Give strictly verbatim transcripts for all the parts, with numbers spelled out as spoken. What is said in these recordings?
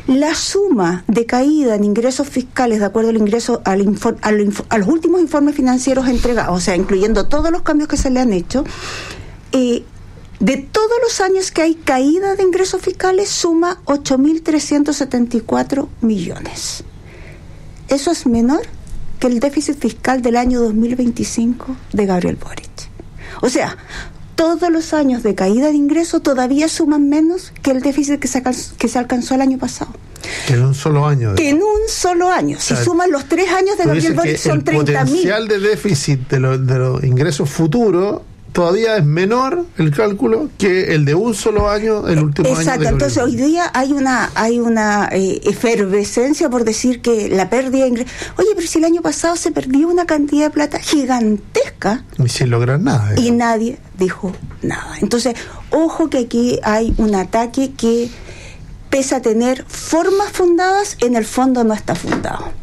la suma de caída en ingresos fiscales de acuerdo al ingreso al infor, al inf, a los últimos informes financieros entregados, o sea, incluyendo todos los cambios que se le han hecho, eh, de todos los años que hay caída de ingresos fiscales, suma ocho mil trescientos setenta y cuatro millones. Eso es menor que el déficit fiscal del año dos mil veinticinco de Gabriel Boric. O sea, todos los años de caída de ingresos todavía suman menos que el déficit que se alcanzó, que se alcanzó el año pasado. Que en un solo año. Que en un solo año. Si o sea, suman los tres años de Gabriel Boric son treinta mil. El potencial de déficit de, lo, de los ingresos futuros todavía es menor el cálculo que el de un solo año, el último Exacto. año. Exacto, entonces hoy día hay una hay una eh, efervescencia por decir que la pérdida de ingresos... Oye, pero si el año pasado se perdió una cantidad de plata gigantesca. Y sin lograr nada. Y nadie dijo nada. Entonces, ojo que aquí hay un ataque que, pese a tener formas fundadas, en el fondo no está fundado.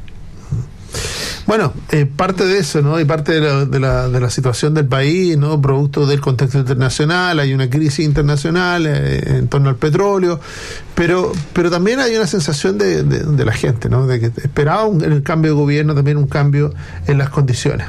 Bueno, eh, parte de eso, ¿no? Y parte de la, de la de la situación del país, ¿no? Producto del contexto internacional, hay una crisis internacional eh, en torno al petróleo, pero pero también hay una sensación de, de, de la gente, ¿no? De que esperaba un, en el cambio de gobierno también un cambio en las condiciones.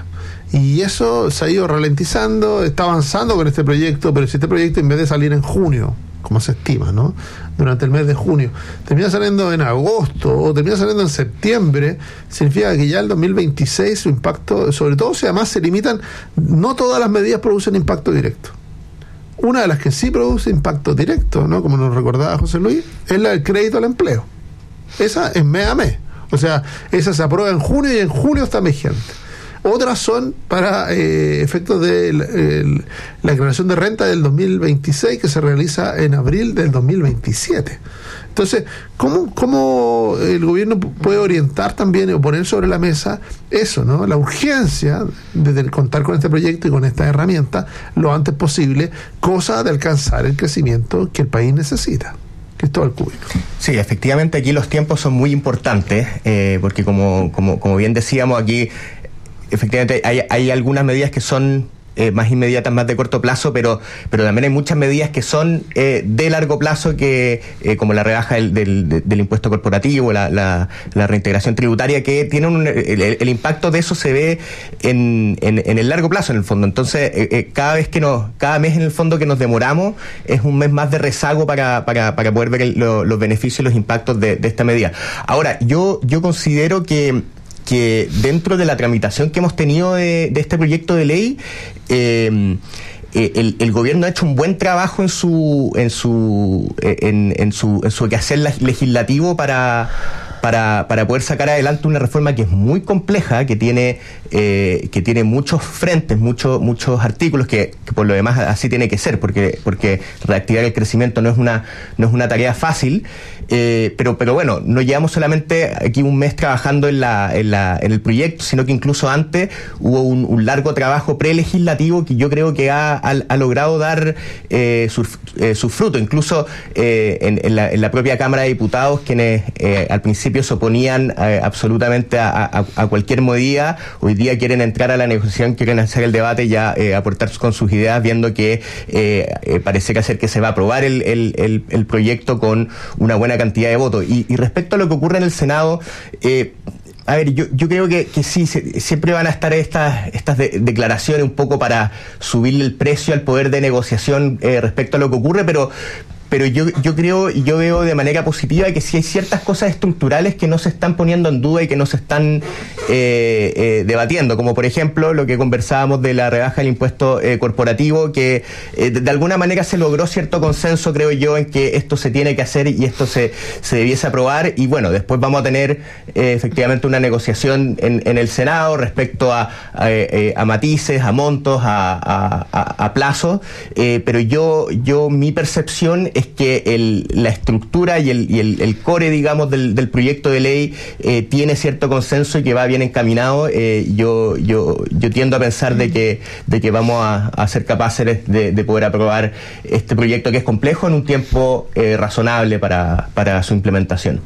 Y eso se ha ido ralentizando, está avanzando con este proyecto, pero si este proyecto en vez de salir en junio, como se estima, ¿no? Durante el mes de junio, termina saliendo en agosto o termina saliendo en septiembre, significa que ya el dos mil veintiséis su impacto, sobre todo si además se limitan, no todas las medidas producen impacto directo. Una de las que sí produce impacto directo, ¿no? Como nos recordaba José Luis, es la del crédito al empleo. Esa es mes a mes. O sea, esa se aprueba en junio y en julio está vigente. Otras son para eh, efectos de el, el, la declaración de renta del dos mil veintiséis que se realiza en abril del dos mil veintisiete. Entonces, ¿cómo, cómo el gobierno puede orientar también o poner sobre la mesa eso, ¿no? La urgencia de contar con este proyecto y con esta herramienta lo antes posible, cosa de alcanzar el crecimiento que el país necesita. Cristóbal Cúbico. Sí, efectivamente aquí los tiempos son muy importantes, eh, porque como, como, como bien decíamos aquí, efectivamente hay, hay algunas medidas que son eh, más inmediatas, más de corto plazo, pero pero también hay muchas medidas que son eh, de largo plazo, que eh, como la rebaja del, del, del impuesto corporativo, la, la, la reintegración tributaria, que tienen un, el, el impacto de eso se ve en, en, en el largo plazo en el fondo. Entonces eh, eh, cada vez que nos, cada mes en el fondo que nos demoramos es un mes más de rezago para, para, para poder ver el, lo, los beneficios y los impactos de, de esta medida. Ahora, yo, yo considero que que dentro de la tramitación que hemos tenido de, de este proyecto de ley, eh, el, el gobierno ha hecho un buen trabajo en su en su en, en su en su quehacer legislativo para para para poder sacar adelante una reforma que es muy compleja, que tiene eh, que tiene muchos frentes, muchos muchos artículos, que, que por lo demás así tiene que ser, porque porque reactivar el crecimiento no es una no es una tarea fácil, eh, pero pero bueno, no llevamos solamente aquí un mes trabajando en la en la en el proyecto, sino que incluso antes hubo un, un largo trabajo prelegislativo que yo creo que ha, ha, ha logrado dar eh, su, eh, su fruto, incluso eh, en, en, la, en la propia Cámara de Diputados, quienes eh, al principio se oponían eh, absolutamente a, a, a cualquier medida, hoy día quieren entrar a la negociación, quieren hacer el debate, ya eh, aportar con sus ideas, viendo que eh, eh, parece que hacer que se va a aprobar el, el, el, el proyecto con una buena cantidad de votos. Y, y respecto a lo que ocurre en el Senado, eh, a ver, yo, yo creo que, que sí, se, siempre van a estar estas estas de, declaraciones un poco para subirle el precio al poder de negociación eh, respecto a lo que ocurre, pero pero yo yo creo y yo veo de manera positiva que sí hay ciertas cosas estructurales que no se están poniendo en duda y que no se están eh, eh, debatiendo, como por ejemplo lo que conversábamos de la rebaja del impuesto eh, corporativo, que eh, de, de alguna manera se logró cierto consenso, creo yo, en que esto se tiene que hacer y esto se, se debiese aprobar, y bueno, después vamos a tener eh, efectivamente una negociación en, en el Senado respecto a, a, a matices, a montos, a, a, a, a plazos, eh, pero yo, yo mi percepción es que el, la estructura y el, y el, el core, digamos, del, del proyecto de ley eh, tiene cierto consenso y que va bien encaminado. Eh, yo, yo, yo tiendo a pensar de que, de que vamos a, a ser capaces de, de poder aprobar este proyecto, que es complejo, en un tiempo eh, razonable para, para su implementación.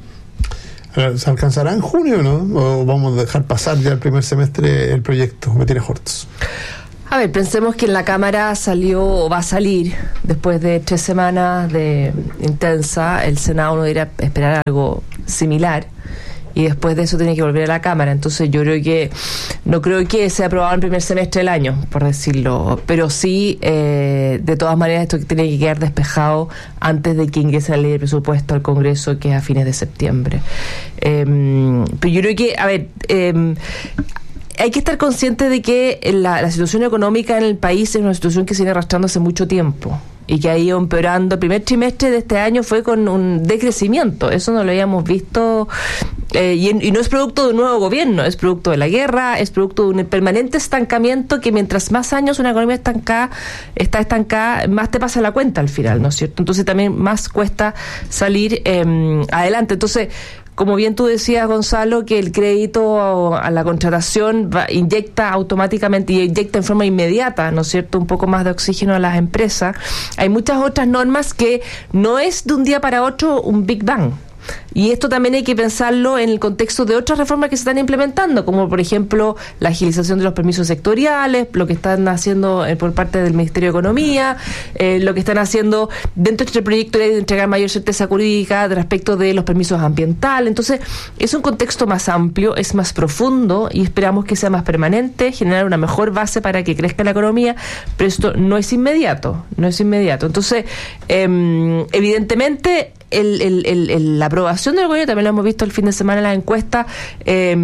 ¿Se alcanzará en junio, no? ¿O vamos a dejar pasar ya el primer semestre el proyecto? Me tiene Hortz. A ver, pensemos que en la Cámara salió o va a salir después de tres semanas de intensa. El Senado no irá a esperar algo similar. Y después de eso tiene que volver a la Cámara. Entonces yo creo que no creo que sea aprobado en el primer semestre del año, por decirlo, pero sí, eh, de todas maneras, esto tiene que quedar despejado antes de que ingrese la ley de presupuesto al Congreso, que es a fines de septiembre. Eh, pero yo creo que, a ver, eh, hay que estar consciente de que la, la situación económica en el país es una situación que se viene arrastrando hace mucho tiempo y que ha ido empeorando. El primer trimestre de este año fue con un decrecimiento, eso no lo habíamos visto, eh, y, y no es producto de un nuevo gobierno, es producto de la guerra, es producto de un permanente estancamiento, que mientras más años una economía estancada, está estancada, más te pasa la cuenta al final, ¿no es cierto? Entonces también más cuesta salir eh, adelante. Entonces, como bien tú decías, Gonzalo, que el crédito a la contratación va, inyecta automáticamente y inyecta en forma inmediata, ¿no es cierto?, un poco más de oxígeno a las empresas. Hay muchas otras normas que no es de un día para otro un Big Bang. Y esto también hay que pensarlo en el contexto de otras reformas que se están implementando, como por ejemplo la agilización de los permisos sectoriales, lo que están haciendo eh, por parte del Ministerio de Economía, eh, lo que están haciendo dentro de este proyecto de entregar mayor certeza jurídica respecto de los permisos ambientales. Entonces, es un contexto más amplio, es más profundo y esperamos que sea más permanente, generar una mejor base para que crezca la economía, pero esto no es inmediato, no es inmediato. Entonces, eh, evidentemente, El, el, el, el, la aprobación del gobierno, también lo hemos visto el fin de semana en las encuestas, eh,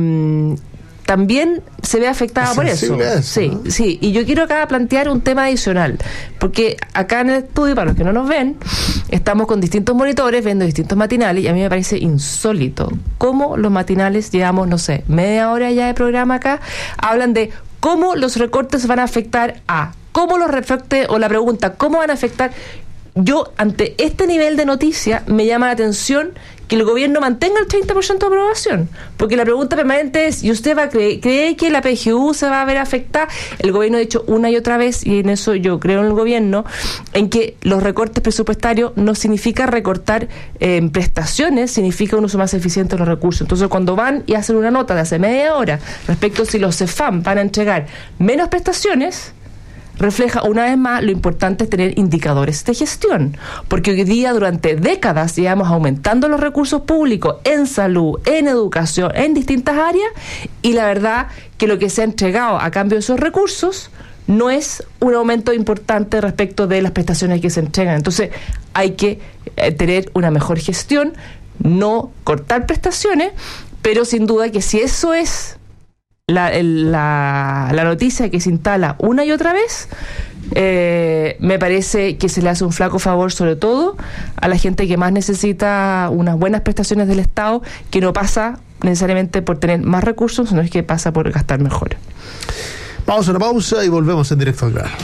también se ve afectada por eso. eso sí, ¿no? sí. Y yo quiero acá plantear un tema adicional, porque acá en el estudio, para los que no nos ven, estamos con distintos monitores viendo distintos matinales, y a mí me parece insólito cómo los matinales, llevamos, no sé, media hora ya de programa acá, hablan de cómo los recortes van a afectar a, cómo los recortes, o la pregunta, cómo van a afectar. Yo, ante este nivel de noticia, me llama la atención que el gobierno mantenga el treinta por ciento de aprobación, porque la pregunta permanente es, ¿y usted va a creer, cree que la P G U se va a ver afectada? El gobierno ha dicho una y otra vez, y en eso yo creo en el gobierno, en que los recortes presupuestarios no significa recortar eh, prestaciones, significa un uso más eficiente de los recursos. Entonces, cuando van y hacen una nota de hace media hora respecto a si los CEFAM van a entregar menos prestaciones, refleja una vez más lo importante es tener indicadores de gestión, porque hoy día durante décadas llevamos aumentando los recursos públicos en salud, en educación, en distintas áreas, y la verdad que lo que se ha entregado a cambio de esos recursos no es un aumento importante respecto de las prestaciones que se entregan. Entonces hay que eh, tener una mejor gestión, no cortar prestaciones, pero sin duda que si eso es La, la, la noticia que se instala una y otra vez, eh, me parece que se le hace un flaco favor, sobre todo a la gente que más necesita unas buenas prestaciones del Estado, que no pasa necesariamente por tener más recursos, sino es que pasa por gastar mejor. Vamos a una pausa y volvemos en Directo al Grano.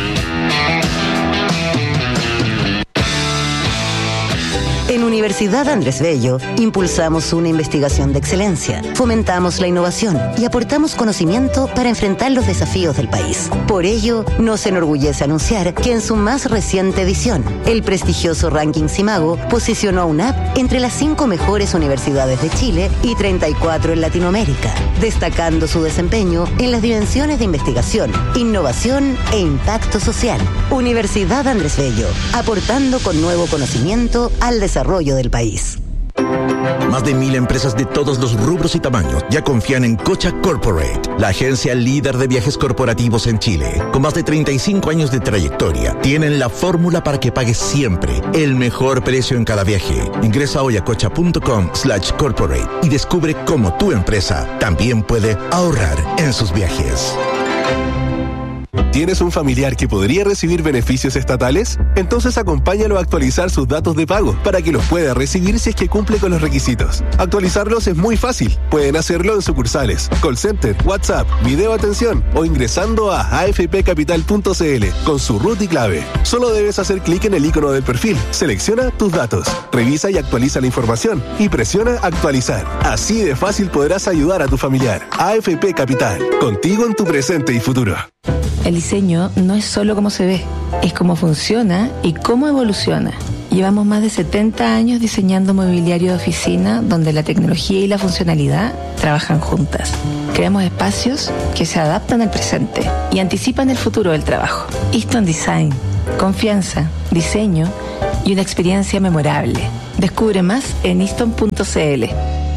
En Universidad Andrés Bello, impulsamos una investigación de excelencia, fomentamos la innovación y aportamos conocimiento para enfrentar los desafíos del país. Por ello, nos enorgullece anunciar que en su más reciente edición, el prestigioso ranking Simago posicionó a UNAP entre las cinco mejores universidades de Chile y treinta y cuatro en Latinoamérica, destacando su desempeño en las dimensiones de investigación, innovación e impacto social. Universidad Andrés Bello, aportando con nuevo conocimiento al desarrollo desarrollo del país. Más de mil empresas de todos los rubros y tamaños ya confían en Cocha Corporate, la agencia líder de viajes corporativos en Chile. Con más de treinta y cinco años de trayectoria, tienen la fórmula para que pagues siempre el mejor precio en cada viaje. Ingresa hoy a cocha.com slash corporate y descubre cómo tu empresa también puede ahorrar en sus viajes. ¿Tienes un familiar que podría recibir beneficios estatales? Entonces acompáñalo a actualizar sus datos de pago para que los pueda recibir si es que cumple con los requisitos. Actualizarlos es muy fácil. Pueden hacerlo en sucursales, call center, WhatsApp, video atención o ingresando a a f p capital punto c l con su root y clave. Solo debes hacer clic en el icono del perfil, selecciona tus datos, revisa y actualiza la información y presiona actualizar. Así de fácil podrás ayudar a tu familiar. A F P Capital, contigo en tu presente y futuro. El diseño no es solo cómo se ve, es cómo funciona y cómo evoluciona. Llevamos más de setenta años diseñando mobiliario de oficina donde la tecnología y la funcionalidad trabajan juntas. Creamos espacios que se adaptan al presente y anticipan el futuro del trabajo. Easton Design, confianza, diseño y una experiencia memorable. Descubre más en easton punto c l.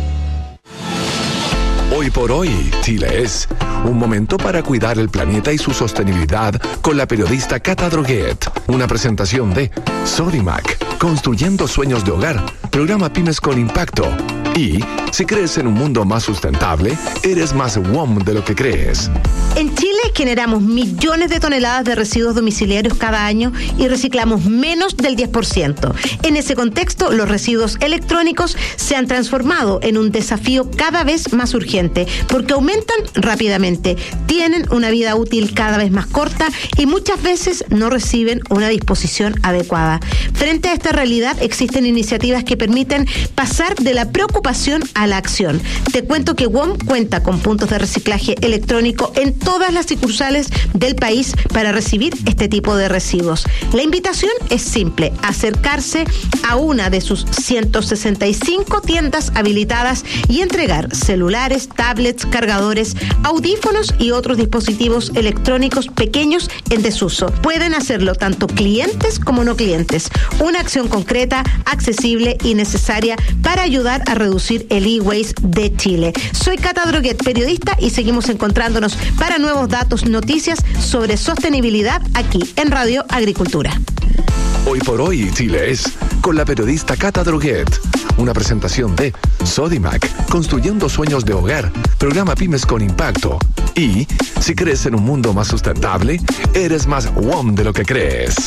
Hoy por hoy, Chile es un momento para cuidar el planeta y su sostenibilidad con la periodista Cata Droguet. Una presentación de Sodimac, construyendo sueños de hogar, programa Pymes con Impacto. Y si crees en un mundo más sustentable, eres más W O M de lo que crees. En Chile generamos millones de toneladas de residuos domiciliarios cada año y reciclamos menos del diez por ciento. En ese contexto, los residuos electrónicos se han transformado en un desafío cada vez más urgente porque aumentan rápidamente, tienen una vida útil cada vez más corta y muchas veces no reciben una disposición adecuada. Frente a esta realidad, existen iniciativas que permiten pasar de la preocupación a la acción. Te cuento que W O M cuenta con puntos de reciclaje electrónico en todas las sucursales del país para recibir este tipo de residuos. La invitación es simple: acercarse a una de sus ciento sesenta y cinco tiendas habilitadas y entregar celulares, tablets, cargadores, audífonos y otros dispositivos electrónicos pequeños en desuso. Pueden hacerlo tanto clientes como no clientes. Una acción concreta, accesible y necesaria para ayudar a reducir el e-waste de Chile. Soy Cata Droguet, periodista, y seguimos encontrándonos para nuevos datos, noticias sobre sostenibilidad aquí en Radio Agricultura. Hoy por hoy, Chile es con la periodista Cata Droguet. Una presentación de Sodimac, construyendo sueños de hogar, programa Pymes con Impacto. Y si crees en un mundo más sustentable, eres más W O M de lo que crees.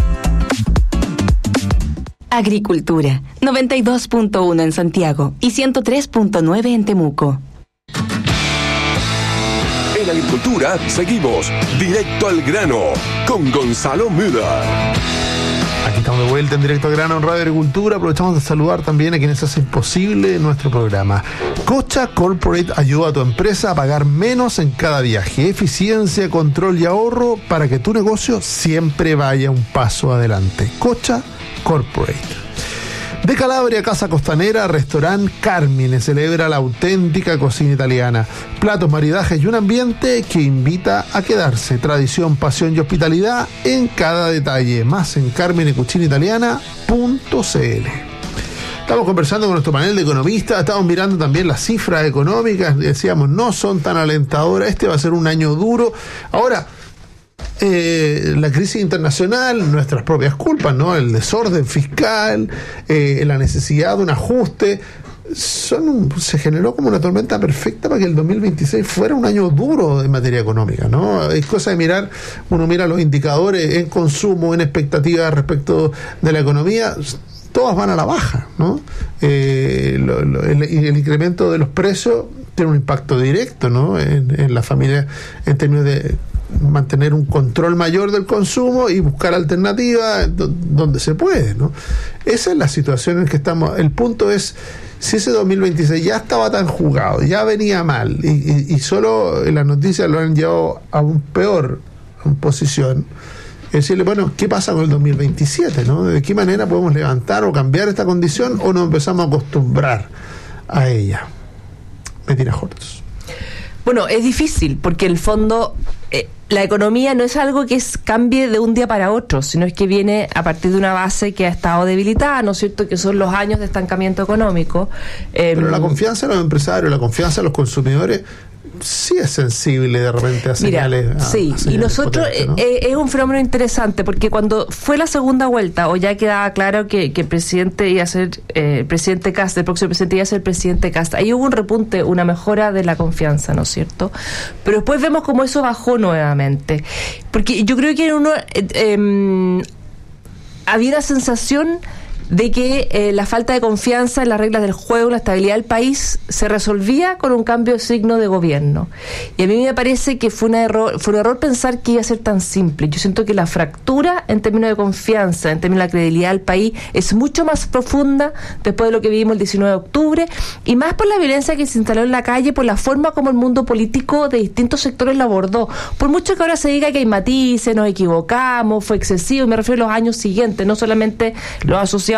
Agricultura, noventa y dos punto uno en Santiago y ciento tres punto nueve en Temuco. En Agricultura seguimos directo al grano con Gonzalo Müller. Aquí estamos de vuelta en Directo al Grano en Radio Agricultura. Aprovechamos de saludar también a quienes hacen posible nuestro programa. Cocha Corporate ayuda a tu empresa a pagar menos en cada viaje. Eficiencia, control y ahorro para que tu negocio siempre vaya un paso adelante. Cocha Corporate. De Calabria, Casa Costanera, Restaurant Carmine celebra la auténtica cocina italiana. Platos, maridajes y un ambiente que invita a quedarse. Tradición, pasión y hospitalidad en cada detalle. Más en carmine cucina italiana punto c l. Estamos conversando con nuestro panel de economistas, estamos mirando también las cifras económicas, decíamos, no son tan alentadoras, este va a ser un año duro. Ahora, Eh, la crisis internacional, nuestras propias culpas, ¿no? El desorden fiscal, eh, la necesidad de un ajuste, son un, se generó como una tormenta perfecta para que el dos mil veintiséis fuera un año duro en materia económica, ¿no? Es cosa de mirar, uno mira los indicadores en consumo, en expectativas respecto de la economía, todas van a la baja, ¿no? Eh, lo, lo, el, el incremento de los precios tiene un impacto directo, ¿no? En, en la familia, en términos de mantener un control mayor del consumo y buscar alternativas donde se puede, ¿no? Esa es la situación en que estamos. El punto es, si ese dos mil veintiséis ya estaba tan jugado, ya venía mal, y, y, y solo las noticias lo han llevado a un peor posición, es decirle, bueno, ¿qué pasa con el dos mil veintisiete, ¿no? ¿De qué manera podemos levantar o cambiar esta condición o nos empezamos a acostumbrar a ella? Bettina Hortz. Bueno, es difícil porque en el fondo eh, la economía no es algo que es, cambie de un día para otro, sino es que viene a partir de una base que ha estado debilitada, ¿no es cierto?, que son los años de estancamiento económico. Eh, Pero la confianza de los empresarios, la confianza de los consumidores sí es sensible de repente a señales. Mira, a, sí, a señales y nosotros potentes, ¿no? eh, es un fenómeno interesante porque cuando fue la segunda vuelta, o ya quedaba claro que, que el presidente iba a ser eh, el presidente Kast, el próximo presidente iba a ser el presidente Kast, ahí hubo un repunte, una mejora de la confianza, ¿no es cierto? Pero después vemos cómo eso bajó nuevamente, porque yo creo que uno eh, eh, había una sensación de que eh, la falta de confianza en las reglas del juego, la estabilidad del país, se resolvía con un cambio de signo de gobierno. Y a mí me parece que fue, una error, fue un error pensar que iba a ser tan simple. Yo siento que la fractura en términos de confianza, en términos de la credibilidad del país, es mucho más profunda después de lo que vivimos el diecinueve de octubre, y más por la violencia que se instaló en la calle, por la forma como el mundo político de distintos sectores lo abordó. Por mucho que ahora se diga que hay matices, nos equivocamos, fue excesivo, me refiero a los años siguientes, no solamente los asociados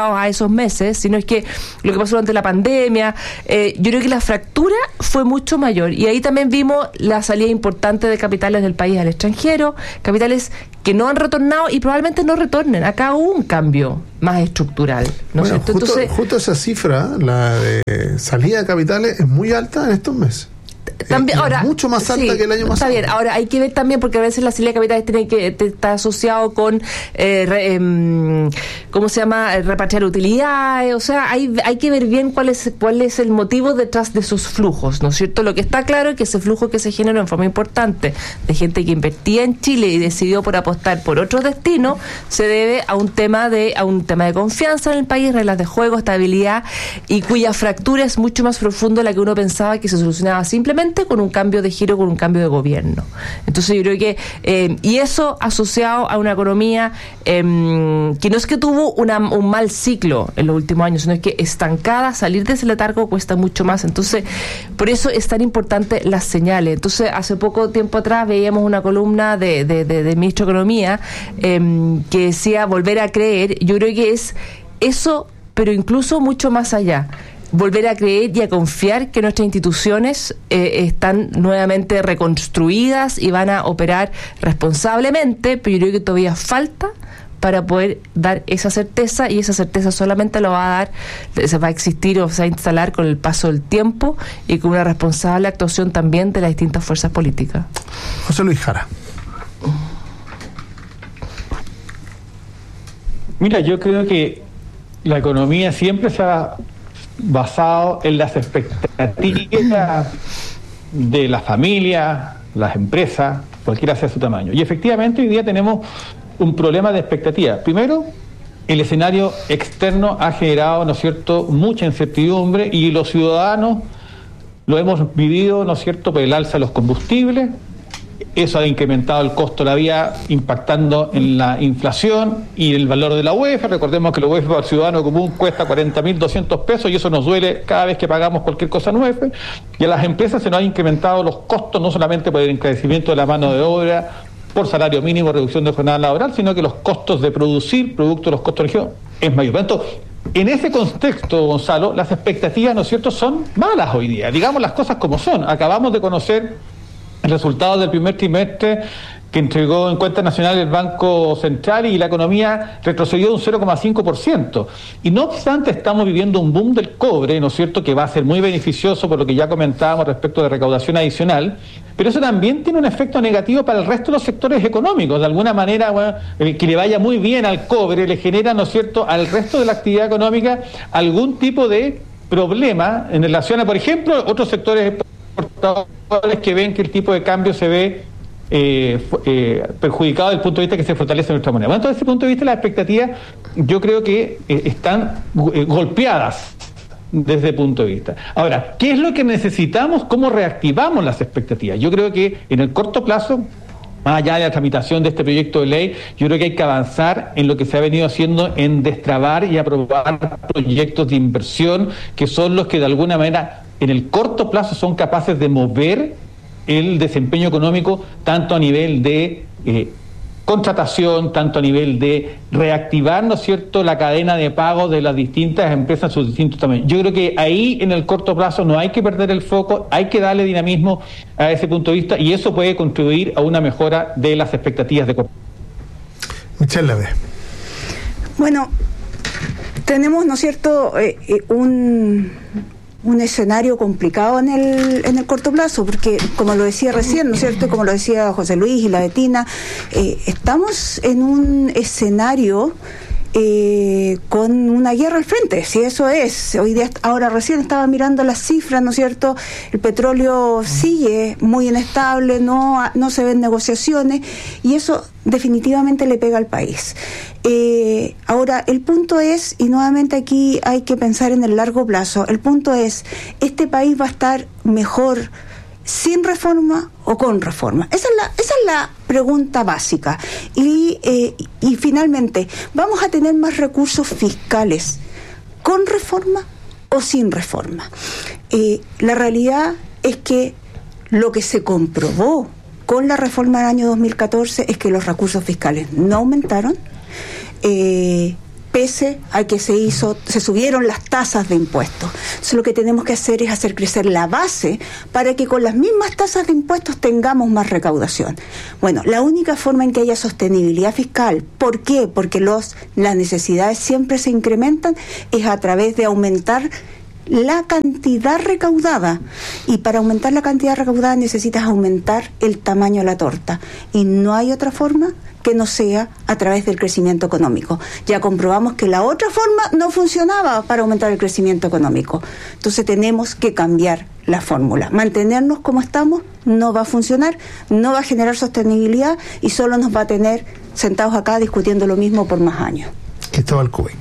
asociados a esos meses, sino es que lo que pasó durante la pandemia, eh, yo creo que la fractura fue mucho mayor, y ahí también vimos la salida importante de capitales del país al extranjero, capitales que no han retornado y probablemente no retornen. Acá hubo un cambio más estructural, ¿no es bueno, cierto? justo, Entonces, justo esa cifra, la de salida de capitales, es muy alta en estos meses. También, es ahora, mucho más alta sí, que el año pasado. Está bien, ahora hay que ver también, porque a veces la salida de capitales tiene que estar asociado con eh, re, eh, ¿cómo se llama? Repatriar utilidades, o sea, hay, hay que ver bien cuál es cuál es el motivo detrás de esos flujos, ¿no es cierto? Lo que está claro es que ese flujo que se generó en forma importante de gente que invertía en Chile y decidió por apostar por otro destino, se debe a un tema de a un tema de confianza en el país, reglas de juego, estabilidad, y cuya fractura es mucho más profunda de la que uno pensaba que se solucionaba simplemente con un cambio de giro, con un cambio de gobierno. Entonces yo creo que, eh, y eso asociado a una economía eh, que no es que tuvo una, un mal ciclo en los últimos años, sino que estancada, salir de ese letargo cuesta mucho más. Entonces, por eso es tan importante las señales. Entonces, hace poco tiempo atrás veíamos una columna de, de, de, de ministro de Economía eh, que decía volver a creer. Yo creo que es eso, pero incluso mucho más allá. Volver a creer y a confiar que nuestras instituciones eh, están nuevamente reconstruidas y van a operar responsablemente, pero yo creo que todavía falta para poder dar esa certeza, y esa certeza solamente lo va a dar, se va a existir o se va a instalar con el paso del tiempo y con una responsable actuación también de las distintas fuerzas políticas. José Luis Jara. Mira, yo creo que la economía siempre se ha basado en las expectativas de las familias, las empresas, cualquiera sea su tamaño. Y efectivamente hoy día tenemos un problema de expectativa. Primero, el escenario externo ha generado, ¿no es cierto?, mucha incertidumbre, y los ciudadanos lo hemos vivido, ¿no es cierto?, por el alza de los combustibles. Eso ha incrementado el costo de la vida, impactando en la inflación y el valor de la U E F. Recordemos que la U E F para el ciudadano común cuesta cuarenta mil doscientos pesos, y eso nos duele cada vez que pagamos cualquier cosa en U E F. Y a las empresas se nos han incrementado los costos, no solamente por el encarecimiento de la mano de obra, por salario mínimo, reducción de jornada laboral, sino que los costos de producir, producto de los costos de región, es mayor. Por tanto, en ese contexto, Gonzalo, las expectativas, ¿no es cierto?, son malas hoy día. Digamos las cosas como son. Acabamos de conocer el resultado del primer trimestre que entregó en cuenta nacional el Banco Central, y la economía retrocedió un cero coma cinco por ciento. Y no obstante, estamos viviendo un boom del cobre, ¿no es cierto?, que va a ser muy beneficioso por lo que ya comentábamos respecto de recaudación adicional, pero eso también tiene un efecto negativo para el resto de los sectores económicos. De alguna manera, bueno, el que le vaya muy bien al cobre le genera, ¿no es cierto?, al resto de la actividad económica algún tipo de problema en relación a, por ejemplo, otros sectores exportadores que ven que el tipo de cambio se ve eh, eh, perjudicado desde el punto de vista que se fortalece nuestra moneda. Bueno, desde ese punto de vista las expectativas yo creo que eh, están eh, golpeadas desde ese punto de vista. Ahora, ¿qué es lo que necesitamos? ¿Cómo reactivamos las expectativas? Yo creo que en el corto plazo, más allá de la tramitación de este proyecto de ley, yo creo que hay que avanzar en lo que se ha venido haciendo en destrabar y aprobar proyectos de inversión que son los que de alguna manera en el corto plazo son capaces de mover el desempeño económico, tanto a nivel de eh, contratación, tanto a nivel de reactivar, ¿no es cierto?, la cadena de pago de las distintas empresas en sus distintos tamaños. Yo creo que ahí en el corto plazo no hay que perder el foco, hay que darle dinamismo a ese punto de vista, y eso puede contribuir a una mejora de las expectativas de corto plazo. Michelle Lave. Bueno, tenemos, ¿no es cierto?, eh, eh, un... un escenario complicado en el en el corto plazo, porque como lo decía recién, ¿no es cierto?, como lo decía José Luis y la Betina, eh, estamos en un escenario eh, con una guerra al frente, si eso es. Hoy día, ahora recién estaba mirando las cifras, ¿no es cierto?, el petróleo sigue muy inestable, no, no se ven negociaciones, y eso definitivamente le pega al país. Eh, ahora, el punto es, y nuevamente aquí hay que pensar en el largo plazo, el punto es, ¿este país va a estar mejor sin reforma o con reforma? Esa es la, esa es la pregunta básica. Y, eh, y finalmente, ¿vamos a tener más recursos fiscales con reforma o sin reforma? Eh, la realidad es que lo que se comprobó con la reforma del año dos mil catorce es que los recursos fiscales no aumentaron. Eh, pese a que se hizo, se subieron las tasas de impuestos. Entonces lo que tenemos que hacer es hacer crecer la base para que con las mismas tasas de impuestos tengamos más recaudación. Bueno, la única forma en que haya sostenibilidad fiscal, ¿por qué? Porque los, las necesidades siempre se incrementan, es a través de aumentar la cantidad recaudada, y para aumentar la cantidad recaudada necesitas aumentar el tamaño de la torta, y no hay otra forma que no sea a través del crecimiento económico. Ya comprobamos que la otra forma no funcionaba para aumentar el crecimiento económico. Entonces tenemos que cambiar la fórmula. Mantenernos como estamos no va a funcionar, no va a generar sostenibilidad y solo nos va a tener sentados acá discutiendo lo mismo por más años. Cristóbal Kubik.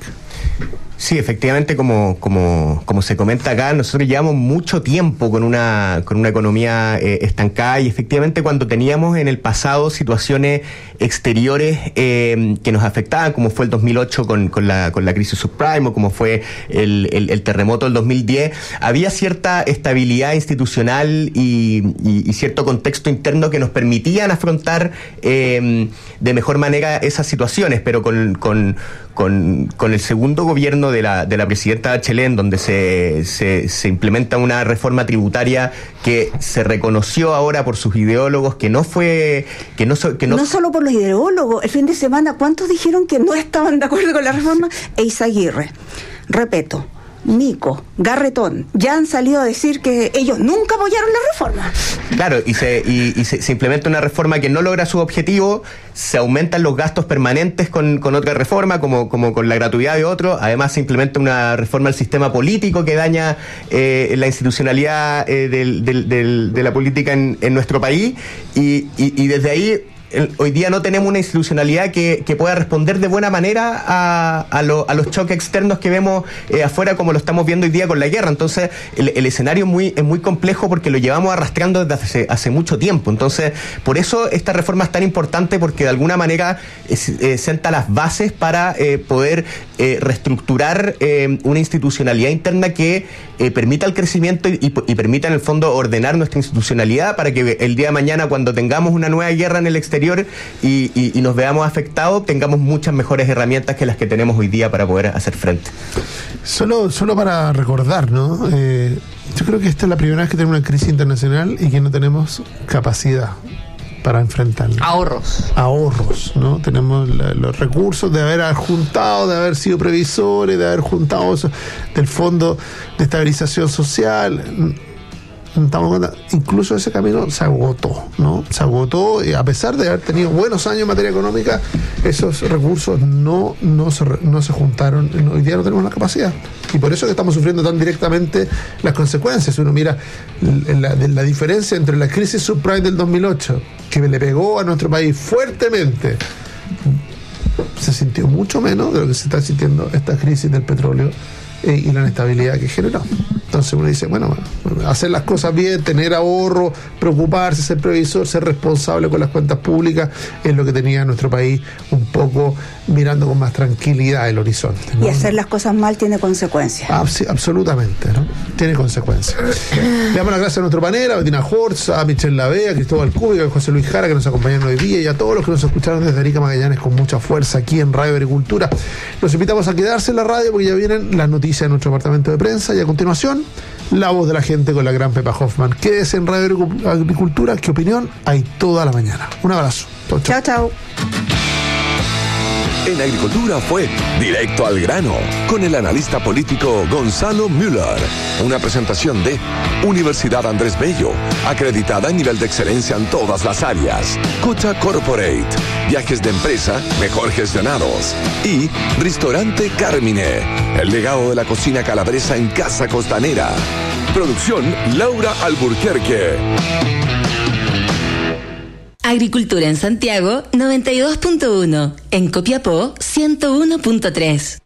Sí, efectivamente, como, como, como se comenta acá, nosotros llevamos mucho tiempo con una, con una economía eh, estancada, y efectivamente cuando teníamos en el pasado situaciones exteriores eh, que nos afectaban, como fue el dos mil ocho con, con, la, con la crisis subprime, o como fue el, el, el terremoto del dos mil diez, había cierta estabilidad institucional y, y, y cierto contexto interno que nos permitían afrontar eh, de mejor manera esas situaciones, pero con, con, con, con el segundo gobierno de la, de la presidenta Bachelet, donde se, se, se implementa una reforma tributaria que se reconoció ahora por sus ideólogos que no fue... que no, que no, no solo por los ideólogos, el fin de semana, ¿cuántos dijeron que no estaban de acuerdo con la reforma? Eizaguirre, repito, Mico, Garretón, ya han salido a decir que ellos nunca apoyaron la reforma. Claro, y se, y, y se, se implementa una reforma que no logra su objetivo, se aumentan los gastos permanentes con, con otra reforma, como, como con la gratuidad de otro, además se implementa una reforma al sistema político que daña eh, la institucionalidad eh, del, del, del, de la política en, en nuestro país, y, y, y desde ahí... hoy día no tenemos una institucionalidad que, que pueda responder de buena manera a, a, lo, a los choques externos que vemos eh, afuera, como lo estamos viendo hoy día con la guerra. Entonces el, el escenario es muy, es muy complejo porque lo llevamos arrastrando desde hace, hace mucho tiempo. Entonces por eso esta reforma es tan importante, porque de alguna manera eh, eh, senta las bases para eh, poder eh, reestructurar eh, una institucionalidad interna que eh, permita el crecimiento y, y, y permita en el fondo ordenar nuestra institucionalidad para que el día de mañana, cuando tengamos una nueva guerra en el exterior Y, y, y nos veamos afectados, tengamos muchas mejores herramientas que las que tenemos hoy día para poder hacer frente. Solo, solo para recordar, ¿no? Eh, yo creo que esta es la primera vez que tenemos una crisis internacional y que no tenemos capacidad para enfrentarla. Ahorros. Ahorros, ¿no? Tenemos la, los recursos de haber juntado, de haber sido previsores, de haber juntado eso, del Fondo de Estabilización Social. Incluso ese camino se agotó, ¿no? Se agotó, y a pesar de haber tenido buenos años en materia económica, esos recursos no, no, se, no se juntaron. Hoy día no tenemos la capacidad. Y por eso es que estamos sufriendo tan directamente las consecuencias. Uno mira la, la diferencia entre la crisis subprime del dos mil ocho, que le pegó a nuestro país fuertemente, se sintió mucho menos de lo que se está sintiendo esta crisis del petróleo eh, y la inestabilidad que generó. Entonces uno dice, bueno, hacer las cosas bien, tener ahorro, preocuparse, ser previsor, ser responsable con las cuentas públicas, es lo que tenía nuestro país un poco mirando con más tranquilidad el horizonte, ¿no? Y hacer las cosas mal tiene consecuencias. Abs- absolutamente, ¿no? Tiene consecuencias. Le damos las gracias a nuestro panel, a Bettina Hortz, a Michelle Lavea, a Cristóbal Kubik, a José Luis Jara, que nos acompañaron hoy día, y a todos los que nos escucharon desde Arica Magallanes con mucha fuerza aquí en Radio Agricultura. Los invitamos a quedarse en la radio porque ya vienen las noticias de nuestro departamento de prensa, y a continuación la voz de la gente con la gran Pepa Hoffman. Quédese en Radio Agricultura, que opinión hay toda la mañana. Un abrazo. Chao, chao. chao. En Agricultura fue Directo al Grano, con el analista político Gonzalo Müller. Una presentación de Universidad Andrés Bello, acreditada a nivel de excelencia en todas las áreas. Cocha Corporate, viajes de empresa mejor gestionados. Y Restaurante Carmine, el legado de la cocina calabresa en Casa Costanera. Producción Laura Alburquerque. Agricultura en Santiago noventa y dos punto uno, en Copiapó ciento uno punto tres.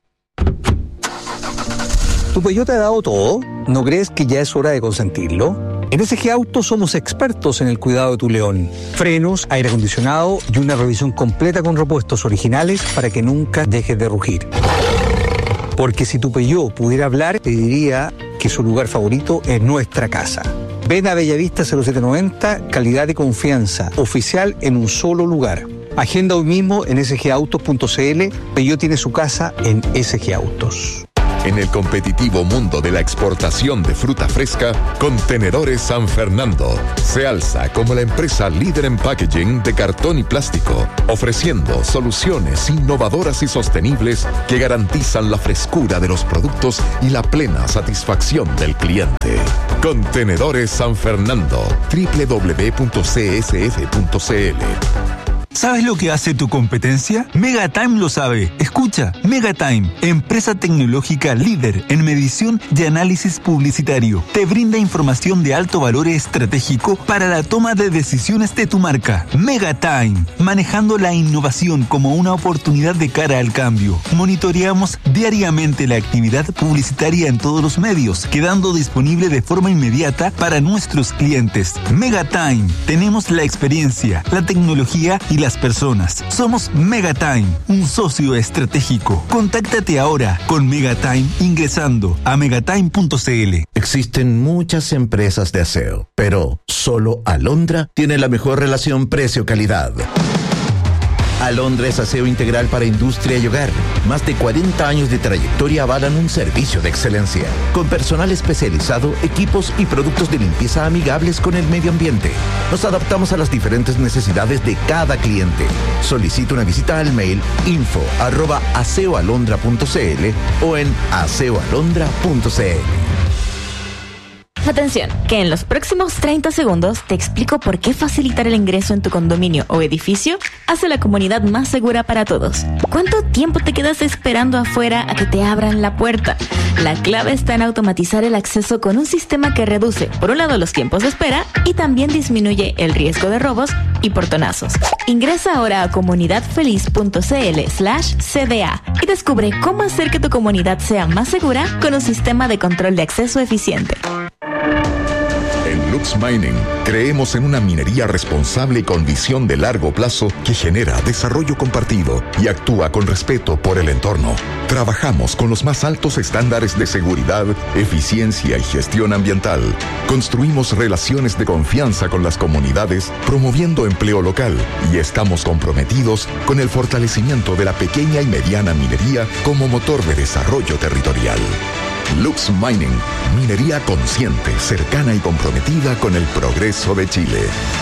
¿Tu Peugeot te ha dado todo? ¿No crees que ya es hora de consentirlo? En S G Auto somos expertos en el cuidado de tu León. Frenos, aire acondicionado y una revisión completa con repuestos originales para que nunca dejes de rugir. Porque si tu Peugeot pudiera hablar, te diría que su lugar favorito es nuestra casa. Ven a Bellavista cero siete noventa, calidad y confianza, oficial en un solo lugar. Agenda hoy mismo en s g autos punto c l. Peugeot tiene su casa en S G Autos. En el competitivo mundo de la exportación de fruta fresca, Contenedores San Fernando se alza como la empresa líder en packaging de cartón y plástico, ofreciendo soluciones innovadoras y sostenibles que garantizan la frescura de los productos y la plena satisfacción del cliente. Contenedores San Fernando, doble u doble u doble u punto c s f punto c l. ¿Sabes lo que hace tu competencia? Megatime lo sabe. Escucha, Megatime, empresa tecnológica líder en medición y análisis publicitario. Te brinda información de alto valor estratégico para la toma de decisiones de tu marca. Megatime, manejando la innovación como una oportunidad de cara al cambio. Monitoreamos diariamente la actividad publicitaria en todos los medios, quedando disponible de forma inmediata para nuestros clientes. Megatime, tenemos la experiencia, la tecnología y las personas. Somos Megatime, un socio estratégico. Contáctate ahora con Megatime ingresando a megatime punto c l. Existen muchas empresas de aseo, pero solo Alondra tiene la mejor relación precio-calidad. Alondra es aseo integral para industria y hogar. Más de cuarenta años de trayectoria avalan un servicio de excelencia, con personal especializado, equipos y productos de limpieza amigables con el medio ambiente. Nos adaptamos a las diferentes necesidades de cada cliente. Solicita una visita al mail info arroba aseoalondra punto c l o en aseoalondra punto c l. Atención, que en los próximos treinta segundos te explico por qué facilitar el ingreso en tu condominio o edificio hace la comunidad más segura para todos. ¿Cuánto tiempo te quedas esperando afuera a que te abran la puerta? La clave está en automatizar el acceso con un sistema que reduce, por un lado, los tiempos de espera y también disminuye el riesgo de robos y portonazos. Ingresa ahora a comunidadfeliz punto c l slash c d a y descubre cómo hacer que tu comunidad sea más segura con un sistema de control de acceso eficiente. En Lux Mining creemos en una minería responsable y con visión de largo plazo que genera desarrollo compartido y actúa con respeto por el entorno. Trabajamos con los más altos estándares de seguridad, eficiencia y gestión ambiental. Construimos relaciones de confianza con las comunidades, promoviendo empleo local, y estamos comprometidos con el fortalecimiento de la pequeña y mediana minería como motor de desarrollo territorial. Lux Mining, minería consciente, cercana y comprometida con el progreso de Chile.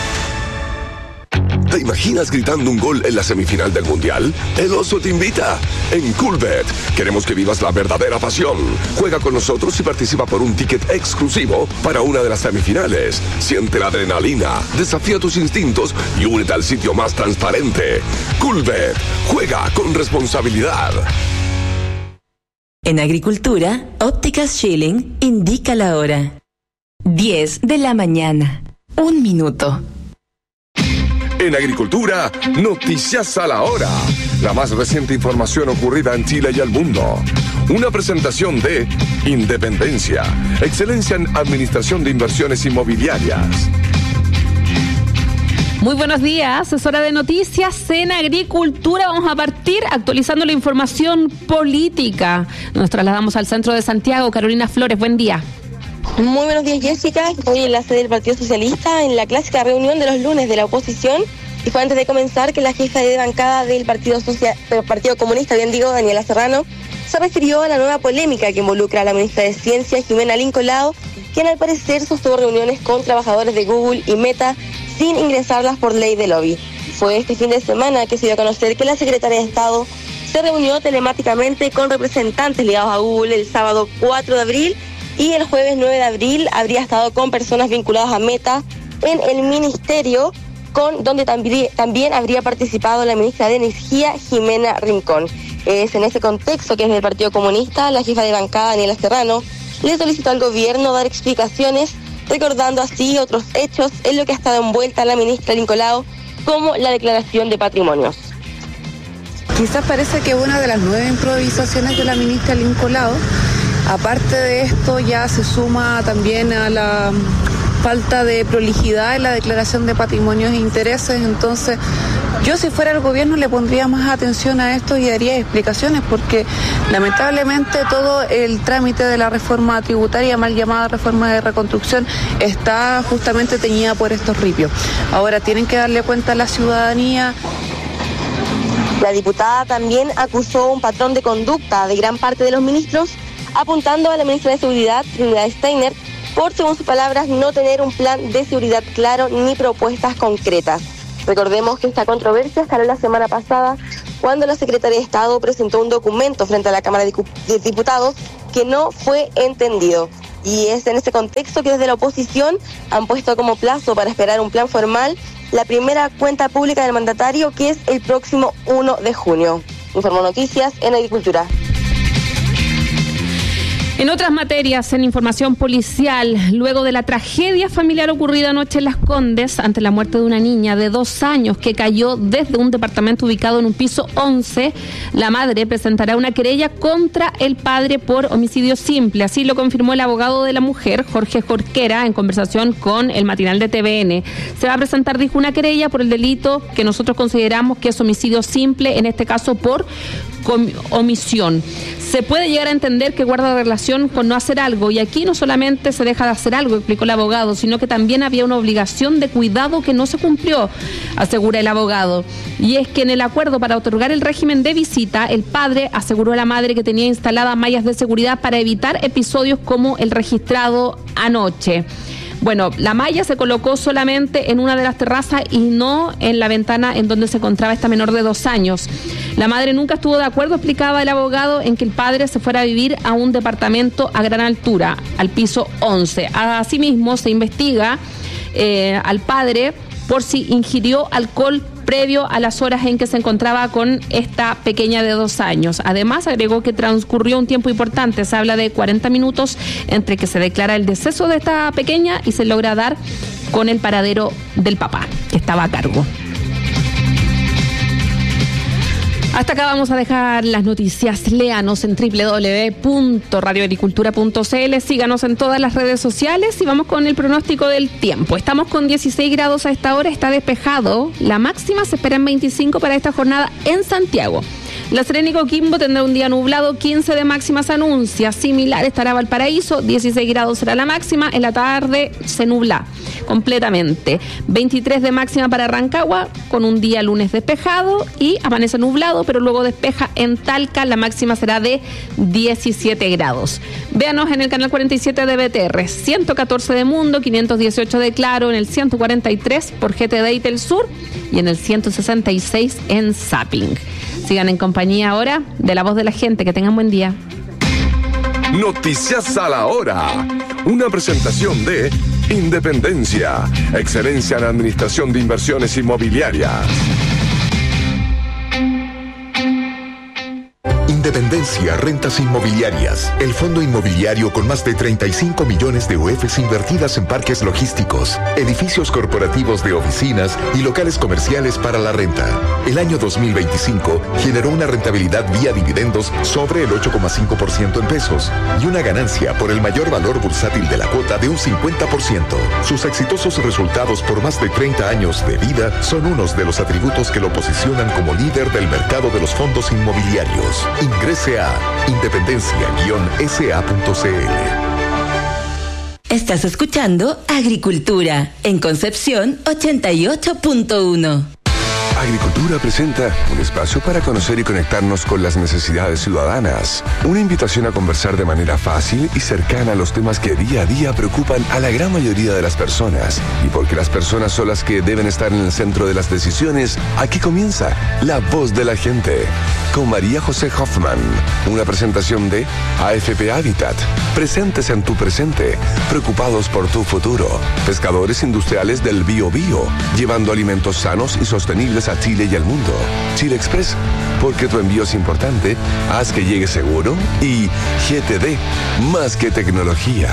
¿Te imaginas gritando un gol en la semifinal del Mundial? El Oso te invita. En Coolbet queremos que vivas la verdadera pasión. Juega con nosotros y participa por un ticket exclusivo para una de las semifinales. Siente la adrenalina, desafía tus instintos y únete al sitio más transparente. Coolbet, juega con responsabilidad. En agricultura, Ópticas Schilling indica la hora. diez de la mañana. Un minuto. En agricultura, noticias a la hora. La más reciente información ocurrida en Chile y el mundo. Una presentación de Independencia, excelencia en administración de inversiones inmobiliarias. Muy buenos días, es hora de noticias en agricultura. Vamos a partir actualizando la información política. Nos trasladamos al centro de Santiago. Carolina Flores, buen día. Muy buenos días, Jessica. Hoy en la sede del Partido Socialista, en la clásica reunión de los lunes de la oposición, y fue antes de comenzar que la jefa de bancada del Partido, Social, del Partido Comunista, bien digo, Daniela Serrano, se refirió a la nueva polémica que involucra a la ministra de Ciencia, Jimena Lincolao, quien al parecer sostuvo reuniones con trabajadores de Google y Meta sin ingresarlas por ley de lobby. Fue este fin de semana que se dio a conocer que la secretaria de Estado se reunió telemáticamente con representantes ligados a Google el sábado cuatro de abril y el jueves nueve de abril habría estado con personas vinculadas a Meta en el ministerio, con donde también, también habría participado la ministra de Energía, Jimena Rincón. Es en ese contexto que desde el Partido Comunista, la jefa de bancada, Daniela Serrano, le solicitó al gobierno dar explicaciones, recordando así otros hechos en lo que ha estado envuelta la ministra Lincolao, como la declaración de patrimonios. Quizás parece que una de las nueve improvisaciones de la ministra Lincolao, aparte de esto, ya se suma también a la falta de prolijidad en la declaración de patrimonios e intereses. Entonces, yo si fuera el gobierno le pondría más atención a esto y daría explicaciones, porque lamentablemente todo el trámite de la reforma tributaria, mal llamada reforma de reconstrucción, está justamente teñida por estos ripios. Ahora tienen que darle cuenta a la ciudadanía La diputada también acusó un patrón de conducta de gran parte de los ministros, apuntando a la ministra de Seguridad, Trinidad Steiner, por, según sus palabras, no tener un plan de seguridad claro ni propuestas concretas. Recordemos que esta controversia escaló la semana pasada cuando la Secretaría de Estado presentó un documento frente a la Cámara de Diputados que no fue entendido. Y es en ese contexto que desde la oposición han puesto como plazo para esperar un plan formal la primera cuenta pública del mandatario, que es el próximo primero de junio. Informó Noticias en Agricultura. En otras materias, en información policial, luego de la tragedia familiar ocurrida anoche en Las Condes, ante la muerte de una niña de dos años que cayó desde un departamento ubicado en un piso once, la madre presentará una querella contra el padre por homicidio simple. Así lo confirmó el abogado de la mujer, Jorge Jorquera, en conversación con el matinal de T V N. Se va a presentar, dijo, una querella por el delito que nosotros consideramos que es homicidio simple, en este caso por omisión. Se puede llegar a entender que guarda relación con no hacer algo, y aquí no solamente se deja de hacer algo, explicó el abogado, sino que también había una obligación de cuidado que no se cumplió, asegura el abogado. Y es que en el acuerdo para otorgar el régimen de visita, el padre aseguró a la madre que tenía instaladas mallas de seguridad para evitar episodios como el registrado anoche. Bueno, la malla se colocó solamente en una de las terrazas y no en la ventana en donde se encontraba esta menor de dos años. La madre nunca estuvo de acuerdo, explicaba el abogado, en que el padre se fuera a vivir a un departamento a gran altura, al piso once. Asimismo, se investiga eh, al padre por si ingirió alcohol previo a las horas en que se encontraba con esta pequeña de dos años. Además, agregó que transcurrió un tiempo importante, se habla de cuarenta minutos entre que se declara el deceso de esta pequeña y se logra dar con el paradero del papá, que estaba a cargo. Hasta acá vamos a dejar las noticias. Léanos en doble u doble u doble u punto radio agricultura punto c l. Síganos en todas las redes sociales y vamos con el pronóstico del tiempo. Estamos con dieciséis grados a esta hora, está despejado. La máxima se espera en veinticinco para esta jornada en Santiago. La Serena y Coquimbo tendrá un día nublado, quince de máxima se anuncia. Similar estará Valparaíso, dieciséis grados será la máxima. En la tarde se nubla completamente. veintitrés de máxima para Rancagua, con un día lunes despejado y amanece nublado, pero luego despeja en Talca. La máxima será de diecisiete grados. Véanos en el canal cuarenta y siete de B T R, ciento catorce de Mundo, quinientos dieciocho de Claro, en el ciento cuarenta y tres por G T D y Telsur y en el ciento sesenta y seis en Zapping. Sigan en compañía ahora de La Voz de la Gente. Que tengan buen día. Noticias a la hora. Una presentación de Independencia, excelencia en administración de inversiones inmobiliarias. Independencia Rentas Inmobiliarias, el fondo inmobiliario con más de treinta y cinco millones de U Fs invertidas en parques logísticos, edificios corporativos de oficinas y locales comerciales para la renta. El año dos mil veinticinco generó una rentabilidad vía dividendos sobre el ocho coma cinco por ciento en pesos y una ganancia por el mayor valor bursátil de la cuota de un cincuenta por ciento. Sus exitosos resultados por más de treinta años de vida son unos de los atributos que lo posicionan como líder del mercado de los fondos inmobiliarios. Ingrese a independencia guion s a punto c l. Estás escuchando Agricultura en Concepción ochenta y ocho punto uno. Agricultura presenta un espacio para conocer y conectarnos con las necesidades ciudadanas. Una invitación a conversar de manera fácil y cercana a los temas que día a día preocupan a la gran mayoría de las personas. Y porque las personas son las que deben estar en el centro de las decisiones, aquí comienza La Voz de la Gente, con María José Hoffman. Una presentación de A F P Habitat. Presentes en tu presente, preocupados por tu futuro. Pescadores industriales del Bio Bio, llevando alimentos sanos y sostenibles a Chile y al mundo. Chile Express, porque tu envío es importante, haz que llegue seguro. Y G T D, más que tecnología.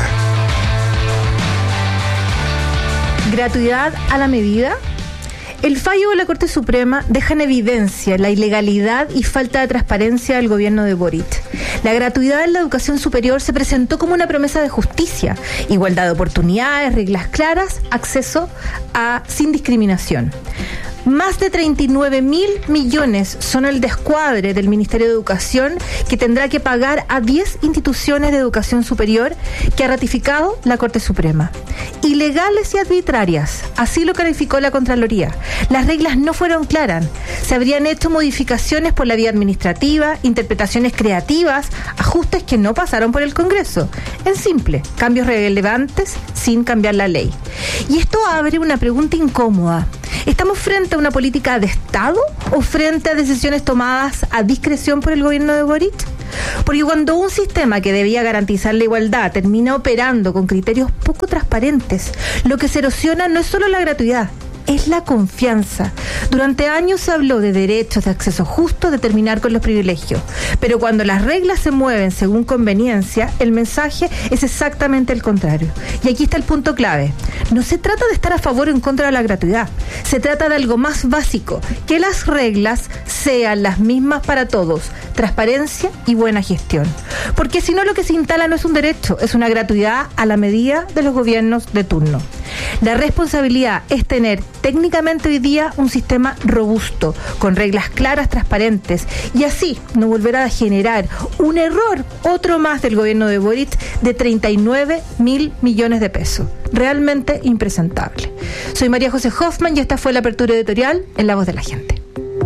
Gratuidad a la medida. El fallo de la Corte Suprema deja en evidencia la ilegalidad y falta de transparencia del gobierno de Boric. La gratuidad en la educación superior se presentó como una promesa de justicia, igualdad de oportunidades, reglas claras, acceso a sin discriminación. Más de treinta y nueve mil millones son el descuadre del Ministerio de Educación, que tendrá que pagar a diez instituciones de educación superior que ha ratificado la Corte Suprema. Ilegales y arbitrarias, así lo calificó la Contraloría. Las reglas no fueron claras, se habrían hecho modificaciones por la vía administrativa, interpretaciones creativas, ajustes que no pasaron por el Congreso. En simple, cambios relevantes sin cambiar la ley. Y esto abre una pregunta incómoda. ¿Estamos frente a una política de Estado o frente a decisiones tomadas a discreción por el gobierno de Boric? Porque cuando un sistema que debía garantizar la igualdad termina operando con criterios poco transparentes, lo que se erosiona no es solo la gratuidad, es la confianza. Durante años se habló de derechos, de acceso justo, de terminar con los privilegios. Pero cuando las reglas se mueven según conveniencia, el mensaje es exactamente el contrario. Y aquí está el punto clave. No se trata de estar a favor o en contra de la gratuidad. Se trata de algo más básico, que las reglas sean las mismas para todos. Transparencia y buena gestión. Porque si no, lo que se instala no es un derecho, es una gratuidad a la medida de los gobiernos de turno. La responsabilidad es tener técnicamente hoy día un sistema robusto, con reglas claras, transparentes, y así no volverá a generar un error, otro más del gobierno de Boric, de treinta y nueve mil millones de pesos. Realmente impresentable. Soy María José Hoffman y esta fue la apertura editorial en La Voz de la Gente.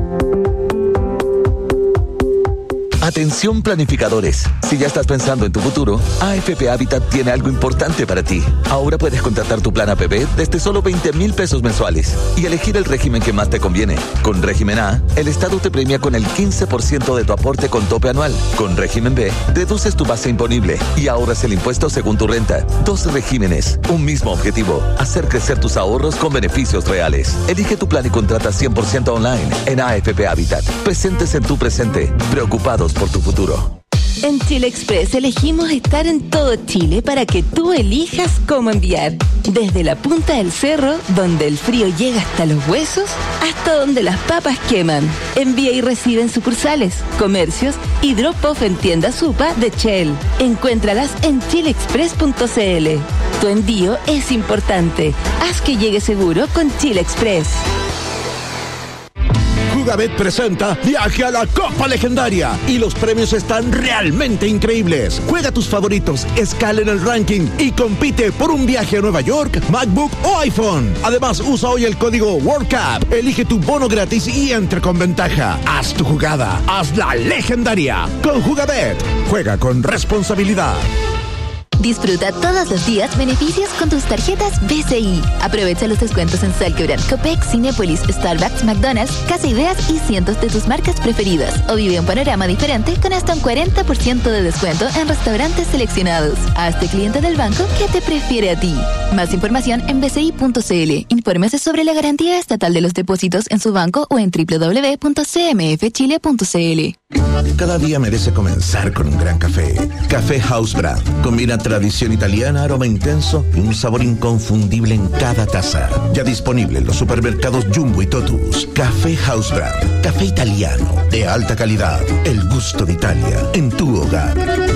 Atención planificadores, si ya estás pensando en tu futuro, A F P Habitat tiene algo importante para ti. Ahora puedes contratar tu plan A P P desde solo veinte mil pesos mensuales y elegir el régimen que más te conviene. Con régimen A, el Estado te premia con el quince por ciento de tu aporte con tope anual. Con régimen B, reduces tu base imponible y ahorras el impuesto según tu renta. Dos regímenes, un mismo objetivo, hacer crecer tus ahorros con beneficios reales. Elige tu plan y contrata cien por ciento online en A F P Habitat. Presentes en tu presente, preocupados por tu futuro. En Chile Express elegimos estar en todo Chile para que tú elijas cómo enviar. Desde la punta del cerro, donde el frío llega hasta los huesos, hasta donde las papas queman. Envía y recibe en sucursales, comercios y drop-off en tiendas Supa de Shell. Encuéntralas en chile express punto c l. Tu envío es importante. Haz que llegue seguro con Chile Express. Jugabet presenta Viaje a la Copa Legendaria y los premios están realmente increíbles. Juega tus favoritos, escala en el ranking y compite por un viaje a Nueva York, MacBook o iPhone. Además, usa hoy el código World Cup, elige tu bono gratis y entra con ventaja. Haz tu jugada, hazla legendaria. Con Jugabet, juega con responsabilidad. Disfruta todos los días beneficios con tus tarjetas B C I. Aprovecha los descuentos en Salkebrand, Copec, Cinépolis, Starbucks, McDonald's, Casa Ideas y cientos de tus marcas preferidas. O vive un panorama diferente con hasta un cuarenta por ciento de descuento en restaurantes seleccionados. Hazte cliente del banco que te prefiere a ti. Más información en b c i punto c l. Infórmese sobre la garantía estatal de los depósitos en su banco o en w w w punto c m f chile punto c l. Cada día merece comenzar con un gran café. Café House Brand. Combina tradición italiana, aroma intenso y un sabor inconfundible en cada taza. Ya disponible en los supermercados Jumbo y Totus. Café House Brand. Café italiano de alta calidad. El gusto de Italia en tu hogar.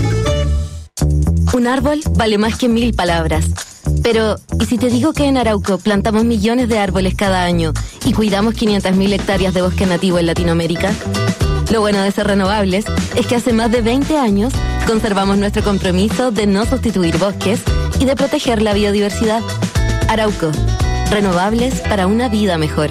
Un árbol vale más que mil palabras. Pero, ¿y si te digo que en Arauco plantamos millones de árboles cada año y cuidamos quinientas mil hectáreas de bosque nativo en Latinoamérica? Lo bueno de ser renovables es que hace más de veinte años conservamos nuestro compromiso de no sustituir bosques y de proteger la biodiversidad. Arauco, renovables para una vida mejor.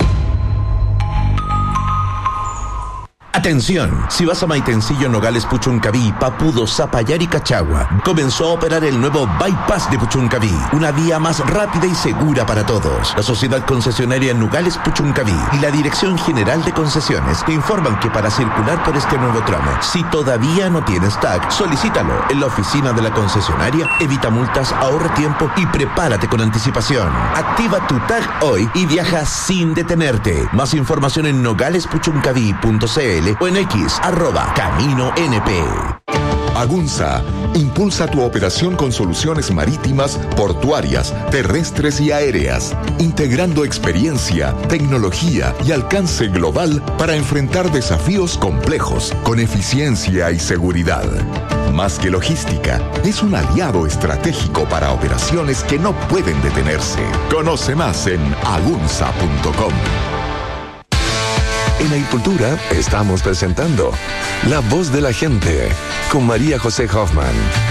Atención, si vas a Maitencillo, Nogales, Puchuncaví, Papudo, Zapallar y Cachagua, comenzó a operar el nuevo Bypass de Puchuncaví, una vía más rápida y segura para todos. La sociedad concesionaria Nogales Puchuncaví y la Dirección General de Concesiones te informan que para circular por este nuevo tramo, si todavía no tienes T A C, solicítalo en la oficina de la concesionaria, evita multas, ahorra tiempo y prepárate con anticipación. Activa tu T A C hoy y viaja sin detenerte. Más información en nogales puchuncaví punto c l o en X, arroba Camino N P. Agunza impulsa tu operación con soluciones marítimas, portuarias, terrestres y aéreas, integrando experiencia, tecnología y alcance global para enfrentar desafíos complejos con eficiencia y seguridad. Más que logística, es un aliado estratégico para operaciones que no pueden detenerse. Conoce más en agunza punto com. En Agricultura estamos presentando La Voz de la Gente con María José Hoffman.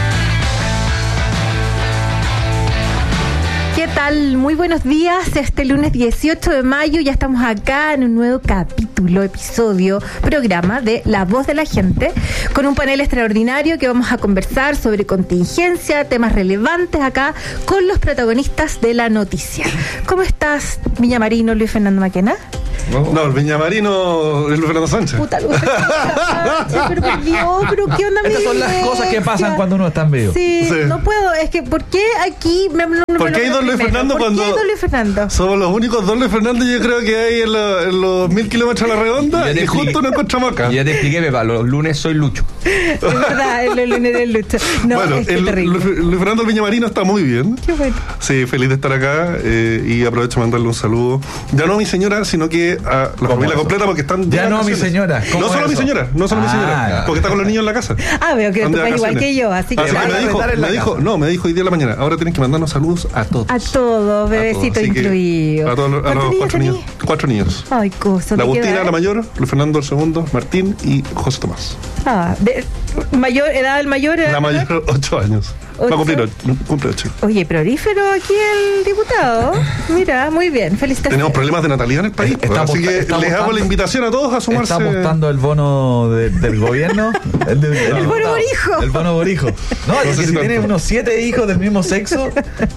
¿Qué tal? Muy buenos días. Este lunes dieciocho de mayo ya estamos acá en un nuevo capítulo, episodio, programa de La Voz de la Gente, con un panel extraordinario que vamos a conversar sobre contingencia, temas relevantes acá con los protagonistas de la noticia. ¿Cómo estás, Viñamarino, Luis Fernando Maquena? No, el Viñamarino es Luis Fernando Sánchez. Puta, Luis Sánchez, pero por Dios, pero ¿qué onda? Estas son las cosas que pasan cuando uno está en vivo. Sí, Sí. no puedo, es que ¿por qué aquí me, no, no ¿Por me qué hay lo dos Luis primero? Fernando ¿Por cuando qué hay dos Luis Fernando? somos los únicos dos Luis Fernando yo creo que hay en, la- en los mil kilómetros a la redonda y justo nos encontramos acá? Ya te expliqué, Pepa, los lunes soy Lucho. Es verdad, el lunes del lucho. No, bueno, es que el, terrible. Luis Luis Fernando el Viñamarino está muy bien. Qué bueno. Sí, feliz de estar acá eh, y aprovecho de mandarle un saludo. Ya no a mi señora, sino que a la familia eso? completa porque están de Ya no a mi vacaciones. señora. ¿Cómo No solo a es mi eso? señora, no solo a mi Ah, señora, ya. porque está con los niños en la casa. Ah, veo que Están tú de vas igual vacaciones. que yo, así que Así que vaya me a dijo, estar en la me dijo, casa. no, me dijo hoy día de la mañana, ahora tienen que mandarnos saludos a todos. a todos, bebecito Así que incluido. A todos los, a ¿Cuántos los niños cuatro tenés? niños. Cuatro niños. Ay, cosa. La ¿de qué Agustina, edad? la mayor, Luis Fernando el segundo, Martín y José Tomás. Ah, de, mayor, edad del mayor, edad La menor? mayor, ocho años. Va ¿Ocho? a cumplir ocho, cumple ocho. Oye, prolífero aquí el diputado. Mira, muy bien, felicitaciones. Tenemos problemas de natalidad en el país, pues, Estamos- así que estamos les hago dando- la invitación a todos a sumarse. Está apostando el bono de- del gobierno. El, de- el bono diputado. borijo. El bono borijo. No, es sé que si si tiene tanto. unos siete hijos del mismo sexo.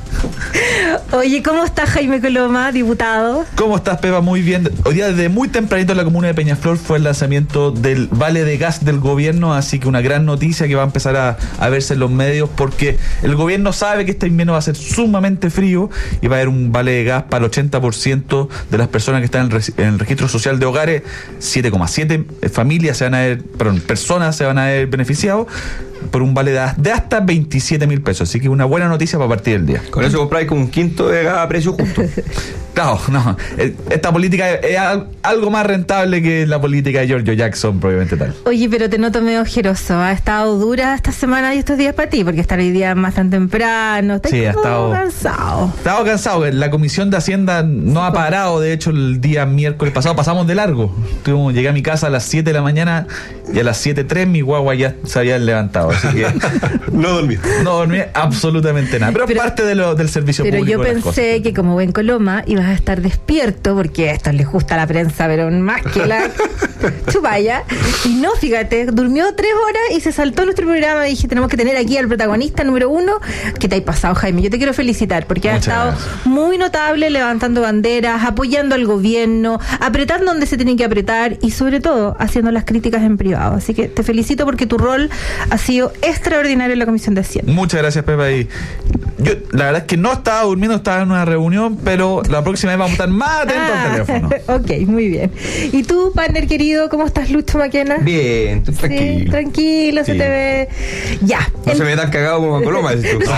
Oye, ¿cómo está Jaime Coloma, diputado? ¿Cómo estás, Pepa? Muy bien. Hoy día, desde muy tempranito en la comuna de Peñaflor fue el lanzamiento del vale de gas del gobierno, así que una gran noticia que va a empezar a, a verse en los medios, porque el gobierno sabe que este invierno va a ser sumamente frío y va a haber un vale de gas para el ochenta por ciento de las personas que están en el, regi- en el registro social de hogares. siete coma siete familias se van a ver, perdón, personas se van a ver beneficiados por un vale de, de hasta veintisiete mil pesos. Así que una buena noticia para partir del día. Con eso compráis con un quinto de gas a precio justo. Claro, no. eh, Esta política es, es al- algo más rentable que la política de Giorgio Jackson, probablemente tal. Oye, pero te noto medio ojeroso. Ha estado dura esta semana y estos días para ti, porque estar hoy día más tan temprano. Estás Sí, ha como estado- cansado. Estaba cansado. La Comisión de Hacienda no ha parado. De hecho, el día miércoles pasado pasamos de largo. Tuvimos- llegué a mi casa a las siete de la mañana y a las siete tres mi guagua ya se había levantado. Así que No dormí. no dormí absolutamente nada. Pero, Pero- es parte de lo, del servicio Pero público. yo de las cosas. pensé que como buen Coloma ibas a estar despierto, porque a esto les gusta la prensa, pero más que la chupalla. Y no, fíjate, durmió tres horas y se saltó nuestro programa. Y dije, tenemos que tener aquí al protagonista número uno. ¿Qué te ha pasado, Jaime? Yo te quiero felicitar, porque has Muchas estado gracias. muy notable levantando banderas, apoyando al gobierno, apretando donde se tiene que apretar y sobre todo haciendo las críticas en privado. Así que te felicito porque tu rol ha sido extraordinario en la Comisión de Hacienda. Muchas gracias, Pepa. Y yo, la verdad es que no estaba durmiendo, estaba en una reunión, pero la próxima vez vamos a estar más atentos Ah, al teléfono. ok, muy bien. ¿Y tú, partner querido, cómo estás, Lucho Maquena? Bien, tú Sí, tranquilo. tranquilo, se Sí. te ve. Ya. No El- se ve tan cagado como a Coloma, dices tú.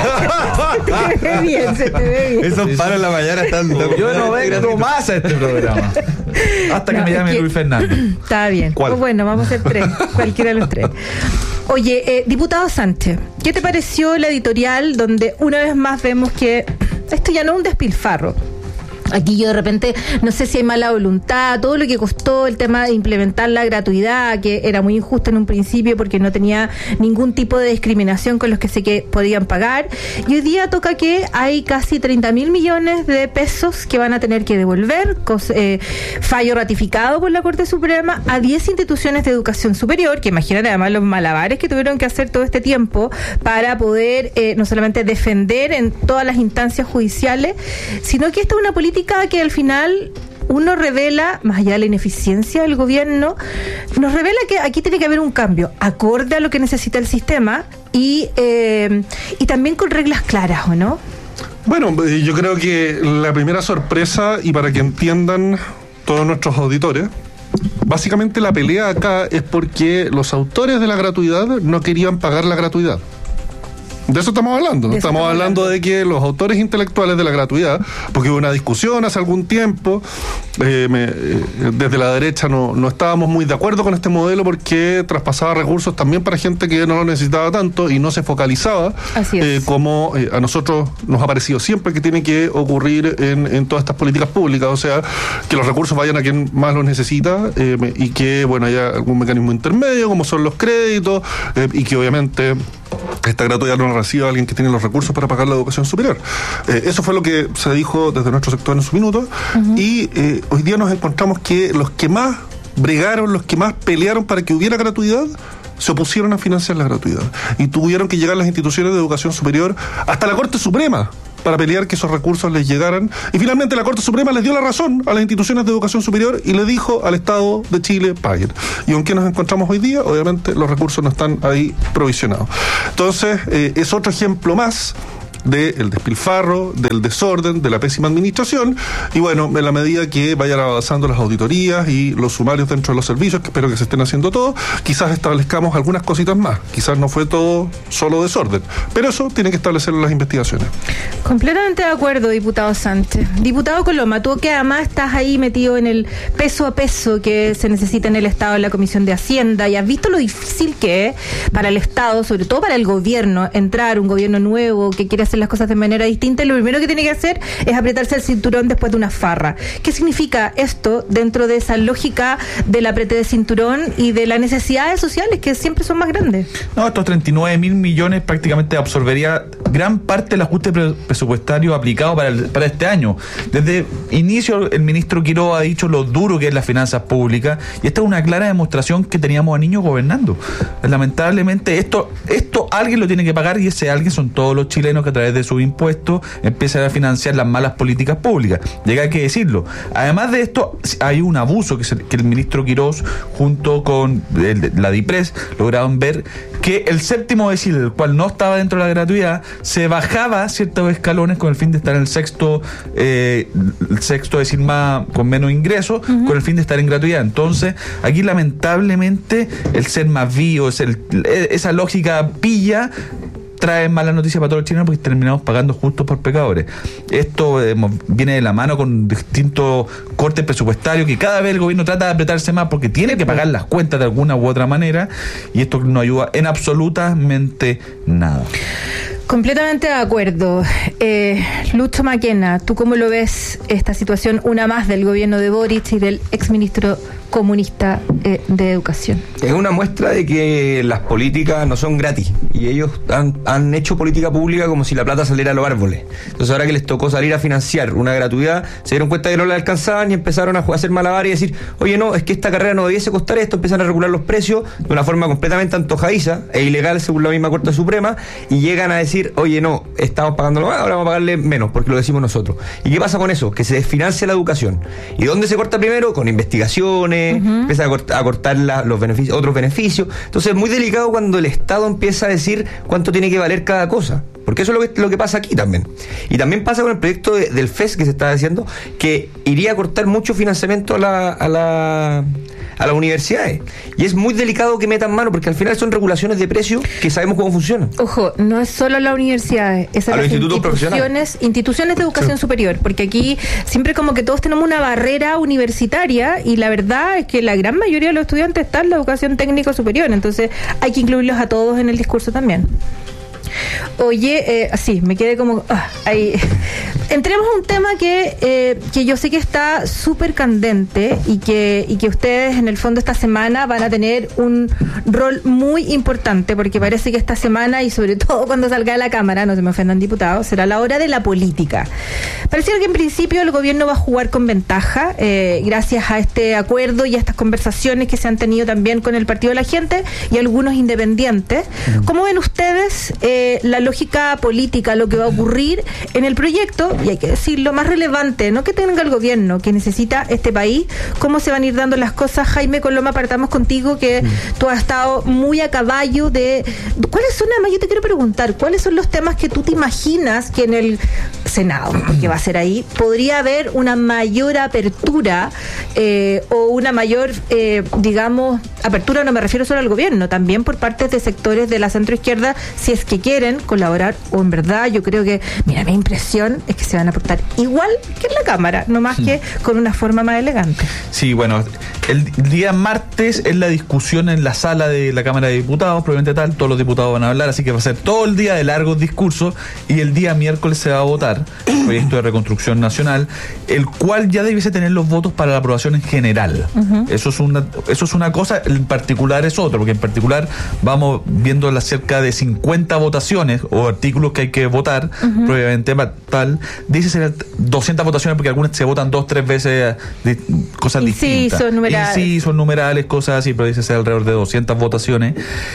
se te ve bien, se te ve bien. Esos paros en la mañana están. Yo no vengo más a este programa. Hasta que No, me es llame que- Luis Fernando. Está bien. ¿Cuál? Pues bueno, vamos a hacer tres, cualquiera de los tres. Oye, eh, diputado Sánchez, ¿qué te pareció la editorial donde una vez más vemos que esto ya no es un despilfarro? Aquí yo de repente no sé si hay mala voluntad, todo lo que costó el tema de implementar la gratuidad, que era muy injusto en un principio porque no tenía ningún tipo de discriminación con los que sé que podían pagar. Y hoy día toca que hay casi treinta mil millones de pesos que van a tener que devolver, cos- eh, fallo ratificado por la Corte Suprema, a diez instituciones de educación superior, que imagínate además los malabares que tuvieron que hacer todo este tiempo para poder eh, no solamente defender en todas las instancias judiciales, sino que esta es una política que al final uno revela, más allá de la ineficiencia del gobierno, nos revela que aquí tiene que haber un cambio acorde a lo que necesita el sistema y, eh, y también con reglas claras, ¿o no? Bueno, eh, yo creo que la primera sorpresa, y para que entiendan todos nuestros auditores, básicamente la pelea acá es porque los autores de la gratuidad no querían pagar la gratuidad. De eso estamos hablando. De eso estamos estamos hablando de que los autores intelectuales de la gratuidad, porque hubo una discusión hace algún tiempo, eh, me, eh, desde la derecha no, no estábamos muy de acuerdo con este modelo porque traspasaba recursos también para gente que no lo necesitaba tanto y no se focalizaba, eh, como eh, a nosotros nos ha parecido siempre que tiene que ocurrir en, en todas estas políticas públicas, o sea, que los recursos vayan a quien más los necesita eh, y que, bueno, haya algún mecanismo intermedio, como son los créditos, eh, y que obviamente esta gratuidad no la reciba alguien que tiene los recursos para pagar la educación superior. Eh, eso fue lo que se dijo desde nuestro sector en su minuto, uh-huh. y eh, hoy día nos encontramos que los que más bregaron, los que más pelearon para que hubiera gratuidad, se opusieron a financiar la gratuidad y tuvieron que llegar las instituciones de educación superior hasta la Corte Suprema para pelear que esos recursos les llegaran, y finalmente la Corte Suprema les dio la razón a las instituciones de educación superior y le dijo al Estado de Chile, paguen. Y aunque nos encontramos hoy día, obviamente los recursos no están ahí provisionados. Entonces, eh, es otro ejemplo más del despilfarro, del desorden, de la pésima administración, y bueno, en la medida que vayan avanzando las auditorías y los sumarios dentro de los servicios, que espero que se estén haciendo todos, quizás establezcamos algunas cositas más. Quizás no fue todo solo desorden, pero eso tiene que establecerlo las investigaciones. Completamente de acuerdo, diputado Sánchez. Diputado Coloma, tú que además estás ahí metido en el peso a peso que se necesita en el Estado, en la Comisión de Hacienda, y has visto lo difícil que es para el Estado, sobre todo para el gobierno, entrar, un gobierno nuevo que quiere hacer las cosas de manera distinta, y lo primero que tiene que hacer es apretarse el cinturón después de una farra. ¿Qué significa esto dentro de esa lógica del aprete de cinturón y de las necesidades sociales que siempre son más grandes? No, estos treinta y nueve mil millones prácticamente absorbería gran parte del ajuste pre- presupuestario aplicado para, el, para este año. Desde inicio el ministro Quiroga ha dicho lo duro que es las finanzas públicas, y esta es una clara demostración que teníamos a niños gobernando. Lamentablemente esto, esto alguien lo tiene que pagar, y ese alguien son todos los chilenos que a través de sus impuestos empiezan a financiar las malas políticas públicas. Llega hay que decirlo. Además de esto, hay un abuso que, se, que el ministro Quirós junto con el, la DIPRES lograron ver, que el séptimo decil, el cual no estaba dentro de la gratuidad, se bajaba ciertos escalones con el fin de estar en el sexto eh, el sexto decil más con menos ingresos, uh-huh. con el fin de estar en gratuidad. Entonces, aquí lamentablemente el ser más vivo, es el, esa lógica pilla, trae malas noticias para todos los chilenos porque terminamos pagando justos por pecadores. Esto eh, viene de la mano con distintos cortes presupuestarios que cada vez el gobierno trata de apretarse más porque tiene que pagar las cuentas de alguna u otra manera, y esto no ayuda en absolutamente nada. Completamente de acuerdo. Eh, Lucho Maquena, ¿tú cómo lo ves esta situación, una más del gobierno de Boric y del exministro comunista eh, de Educación? Es una muestra de que las políticas no son gratis, y ellos han, han hecho política pública como si la plata saliera a los árboles. Entonces, ahora que les tocó salir a financiar una gratuidad, se dieron cuenta que no la alcanzaban y empezaron a hacer malabar y decir, oye, no, es que esta carrera no debiese costar esto. Empiezan a regular los precios de una forma completamente antojadiza e ilegal según la misma Corte Suprema, y llegan a decir, oye, no, estamos pagando más, ahora vamos a pagarle menos porque lo decimos nosotros. ¿Y qué pasa con eso? Que se desfinancia la educación. ¿Y dónde se corta primero? Con investigaciones, uh-huh. empieza a cortar, a cortar la, los beneficios, otros beneficios. Entonces es muy delicado cuando el Estado empieza a decir cuánto tiene que valer cada cosa, porque eso es lo que, lo que pasa aquí también. Y también pasa con el proyecto de, del F E S que se está haciendo, que iría a cortar mucho financiamiento a la, a la a las universidades. Y es muy delicado que metan mano, porque al final son regulaciones de precios que sabemos cómo funcionan. Ojo, no es solo las universidades, es a, a las instituciones, instituciones de educación sí. superior, porque aquí siempre como que todos tenemos una barrera universitaria, y la verdad es que la gran mayoría de los estudiantes están en la educación técnico superior, entonces hay que incluirlos a todos en el discurso también. Oye, eh, sí, me quedé como ah, ahí. Entremos a un tema que eh, que yo sé que está súper candente, y que y que ustedes en el fondo esta semana van a tener un rol muy importante, porque parece que esta semana, y sobre todo cuando salga de la Cámara, no se me ofendan diputados, será la hora de la política. Pareciera que en principio el gobierno va a jugar con ventaja, eh, gracias a este acuerdo y a estas conversaciones que se han tenido también con el Partido de la Gente y algunos independientes. ¿Cómo ven ustedes eh, la lógica política, lo que va a ocurrir en el proyecto y hay que decirlo, más relevante, no que tenga el gobierno, que necesita este país, cómo se van a ir dando las cosas. Jaime Coloma, partamos contigo, que mm. tú has estado muy a caballo de... ¿Cuáles son, además, yo te quiero preguntar, cuáles son los temas que tú te imaginas que en el Senado, porque va a ser ahí, podría haber una mayor apertura eh, o una mayor, eh, digamos, apertura, no me refiero solo al gobierno, también por parte de sectores de la centroizquierda, si es que quieren colaborar, o en verdad yo creo que, mira, mi impresión es que se van a portar igual que en la Cámara, no más sí. que con una forma más elegante. Sí, bueno, el día martes es la discusión en la sala de la Cámara de Diputados, probablemente tal, todos los diputados van a hablar, así que va a ser todo el día de largos discursos, y el día miércoles se va a votar el proyecto de reconstrucción nacional, el cual ya debiese tener los votos para la aprobación en general. Uh-huh. Eso es una, eso es una cosa, en particular es otro, porque en particular vamos viendo las cerca de cincuenta votaciones o artículos que hay que votar, uh-huh. probablemente tal, dice ser doscientas votaciones, porque algunas se votan dos, tres veces de cosas Incisos, distintas. Numerales. Incisos, numerales, cosas así, pero dice ser alrededor de doscientas votaciones.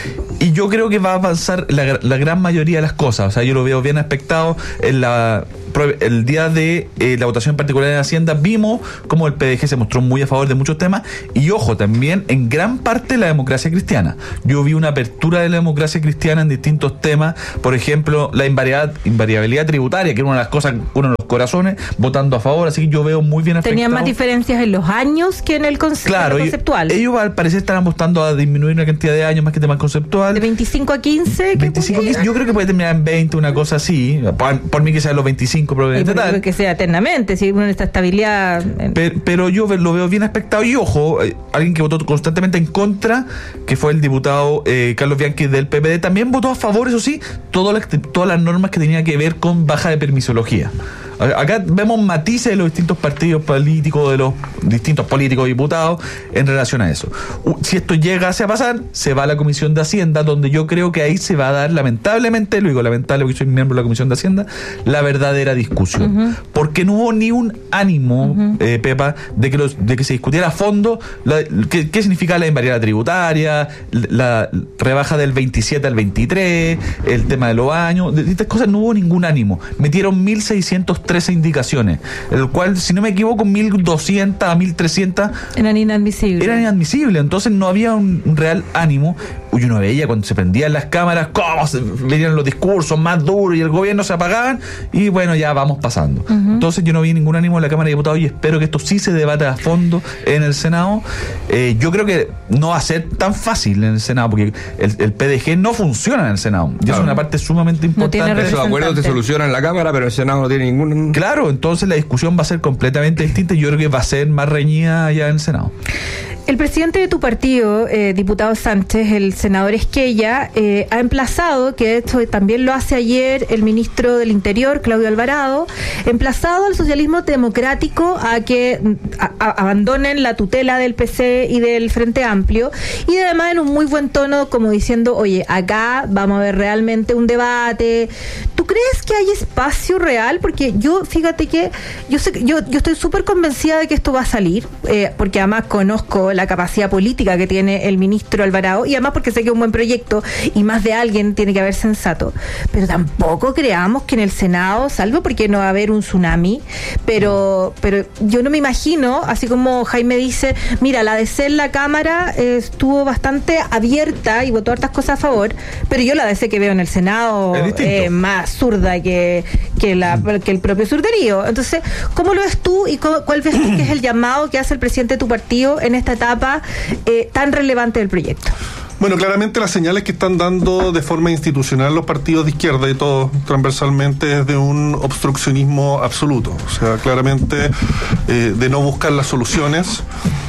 Y yo creo que va a avanzar la, la gran mayoría de las cosas. O sea, yo lo veo bien expectado. En la, el día de eh, la votación en particular en Hacienda, vimos cómo el P D G se mostró muy a favor de muchos temas. Y ojo, también en gran parte la democracia cristiana. Yo vi una apertura de la democracia cristiana en distintos temas. Por ejemplo, la invariabilidad, invariabilidad tributaria, que era una de las cosas, uno de los corazones, votando a favor. Así que yo veo muy bien afectado. Tenían más diferencias en los años que en el, conce- claro, en el conceptual. Ellos, ellos al parecer estaban apostando a disminuir una cantidad de años más que temas conceptual. De veinticinco a quince. veinticinco a quince, yo creo que puede terminar en veinte, una cosa así. Por, por mí que sea los veinticinco, probablemente tal. Que sea eternamente, si uno esta estabilidad. En... Pero, pero yo lo veo bien expectado. Y ojo, eh, alguien que votó constantemente en contra, que fue el diputado eh, Carlos Bianchi del P P D, también votó a favor, eso sí, todas las, todas las normas que tenían que ver con baja de permisología. Acá vemos matices de los distintos partidos políticos, de los distintos políticos diputados en relación a eso. Si esto llegase a pasar, se va a la Comisión de Hacienda, donde yo creo que ahí se va a dar, lamentablemente, lo digo lamentable porque soy miembro de la Comisión de Hacienda, la verdadera discusión. Uh-huh. Porque no hubo ni un ánimo, uh-huh. eh, Pepa, de que, los, de que se discutiera a fondo la, qué, qué significa la invariabilidad tributaria, la, la rebaja del veintisiete al veintitrés, el tema de los años, de estas cosas no hubo ningún ánimo. Metieron mil seiscientos trece indicaciones, el cual, si no me equivoco, mil doscientas a mil trescientas eran inadmisibles. Eran inadmisibles, entonces no había un, un real ánimo. Uno veía cuando se prendían las cámaras cómo se venían los discursos más duros y el gobierno se apagaban y bueno, ya vamos pasando. Uh-huh. Entonces yo no vi ningún ánimo en la Cámara de Diputados y espero que esto sí se debata a fondo en el Senado. Eh, yo creo que no va a ser tan fácil en el Senado porque el, el P D G no funciona en el Senado y claro. es una parte sumamente importante. No esos acuerdos se solucionan en la Cámara, pero el Senado no tiene ningún... Claro, entonces la discusión va a ser completamente distinta y yo creo que va a ser más reñida allá en el Senado. El presidente de tu partido, eh, diputado Sánchez, el senador Esquella, eh, ha emplazado, que esto también lo hace ayer el ministro del Interior, Claudio Alvarado, emplazado al socialismo democrático a que a, a, abandonen la tutela del P C y del Frente Amplio, y además en un muy buen tono, como diciendo, oye, acá vamos a ver realmente un debate. ¿Tú crees que hay espacio real? Porque yo, fíjate que yo sé, yo, yo estoy súper convencida de que esto va a salir, eh, porque además conozco la capacidad política que tiene el ministro Alvarado y además porque sé que es un buen proyecto y más de alguien tiene que haber sensato, pero tampoco creamos que en el Senado, salvo porque no va a haber un tsunami, pero pero yo no me imagino, así como Jaime dice, mira, la D C en la Cámara eh, estuvo bastante abierta y votó hartas cosas a favor, pero yo la D C que veo en el Senado es eh, más zurda que, que, la, que el propio surderío. Entonces, ¿cómo lo ves tú y cuál ves tú que es el llamado que hace el presidente de tu partido en esta etapa etapa eh, tan relevante del proyecto? Bueno, claramente las señales que están dando de forma institucional los partidos de izquierda y todos transversalmente es de un obstruccionismo absoluto. O sea, claramente eh, de no buscar las soluciones.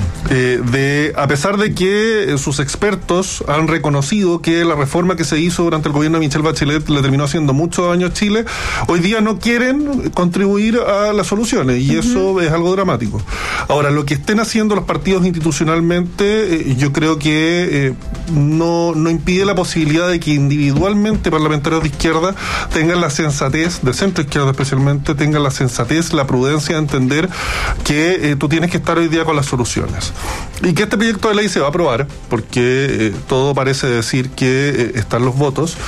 Eh, de a pesar de que eh, sus expertos han reconocido que la reforma que se hizo durante el gobierno de Michelle Bachelet le terminó haciendo mucho daño a Chile, hoy día no quieren contribuir a las soluciones y uh-huh. eso es algo dramático. Ahora, lo que estén haciendo los partidos institucionalmente, eh, yo creo que eh, no, no impide la posibilidad de que individualmente parlamentarios de izquierda tengan la sensatez, del centro izquierda especialmente, tengan la sensatez, la prudencia de entender que eh, tú tienes que estar hoy día con las soluciones. y que este proyecto de ley se va a aprobar, porque eh, todo parece decir que eh, están los votos,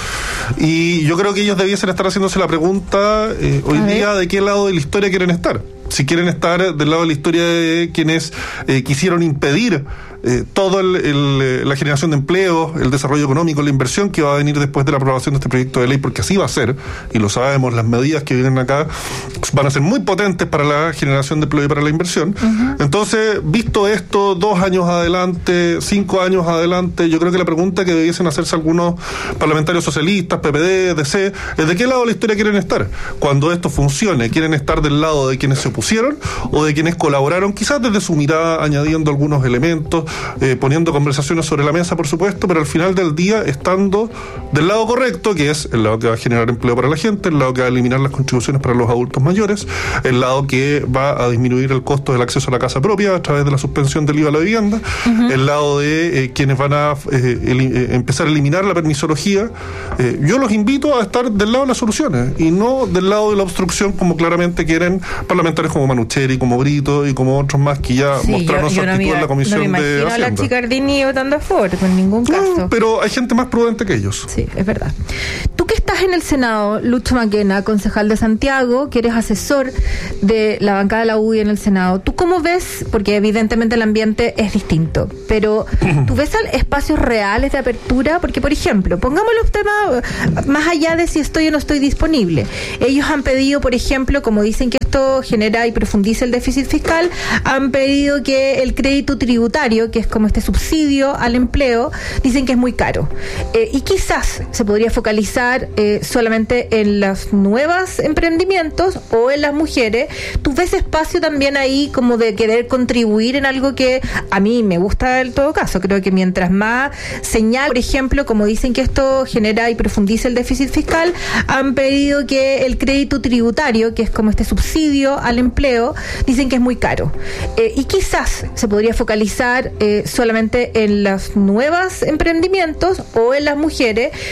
y yo creo que ellos debiesen estar haciéndose la pregunta eh, hoy día de qué lado de la historia quieren estar. Si quieren estar del lado de la historia de quienes eh, quisieron impedir eh, toda la generación de empleo, el desarrollo económico, la inversión que va a venir después de la aprobación de este proyecto de ley, porque así va a ser, y lo sabemos, las medidas que vienen acá van a ser muy potentes para la generación de empleo y para la inversión. Uh-huh. Entonces, visto esto, dos años adelante, cinco años adelante, yo creo que la pregunta que debiesen hacerse algunos parlamentarios socialistas, P P D, D C, es de qué lado de la historia quieren estar. Cuando esto funcione, ¿quieren estar del lado de quienes se opusieron o de quienes colaboraron, quizás desde su mirada añadiendo algunos elementos, eh, poniendo conversaciones sobre la mesa, por supuesto, pero al final del día estando del lado correcto, que es el lado que va a generar empleo para la gente, el lado que va a eliminar las contribuciones para los adultos mayores, el lado que va a disminuir el costo del acceso a la casa propia a través de la suspensión del I V A a la vivienda, uh-huh. el lado de eh, quienes van a eh, el, eh, empezar a eliminar la permisología. Eh, yo los invito a estar del lado de las soluciones y no del lado de la obstrucción, como claramente quieren parlamentarios como Manucheri, como Brito y como otros más que ya sí, mostraron yo, yo su actitud no en la comisión no me de Hacienda. A la Chicardini votando a favor, en ningún caso. No, pero hay gente más prudente que ellos. Sí, es verdad. Tú que estás en el Senado, Lucho Maquena, concejal de Santiago, que eres asesor de la bancada de la U D I en el Senado, ¿tú cómo ves? Porque evidentemente el ambiente es distinto, pero ¿tú ves espacios reales de apertura? Porque, por ejemplo, pongamos los temas más allá de si estoy o no estoy disponible. Ellos han pedido, por ejemplo, como dicen que esto genera y profundiza el déficit fiscal, han pedido que el crédito tributario, que es como este subsidio al empleo, dicen que es muy caro. Eh, y quizás se podría focalizar eh, solamente en los nuevos emprendimientos o en las mujeres. ¿Tú ves espacio también ahí como de querer contribuir en algo que a mí me gusta en todo caso? Creo que mientras más señal, por ejemplo, como dicen que esto genera y profundiza el déficit fiscal, han pedido que el crédito tributario, que es como este subsidio al empleo, dicen que es muy caro. Eh, y quizás se podría focalizar eh, solamente en los nuevos emprendimientos o en las mujeres,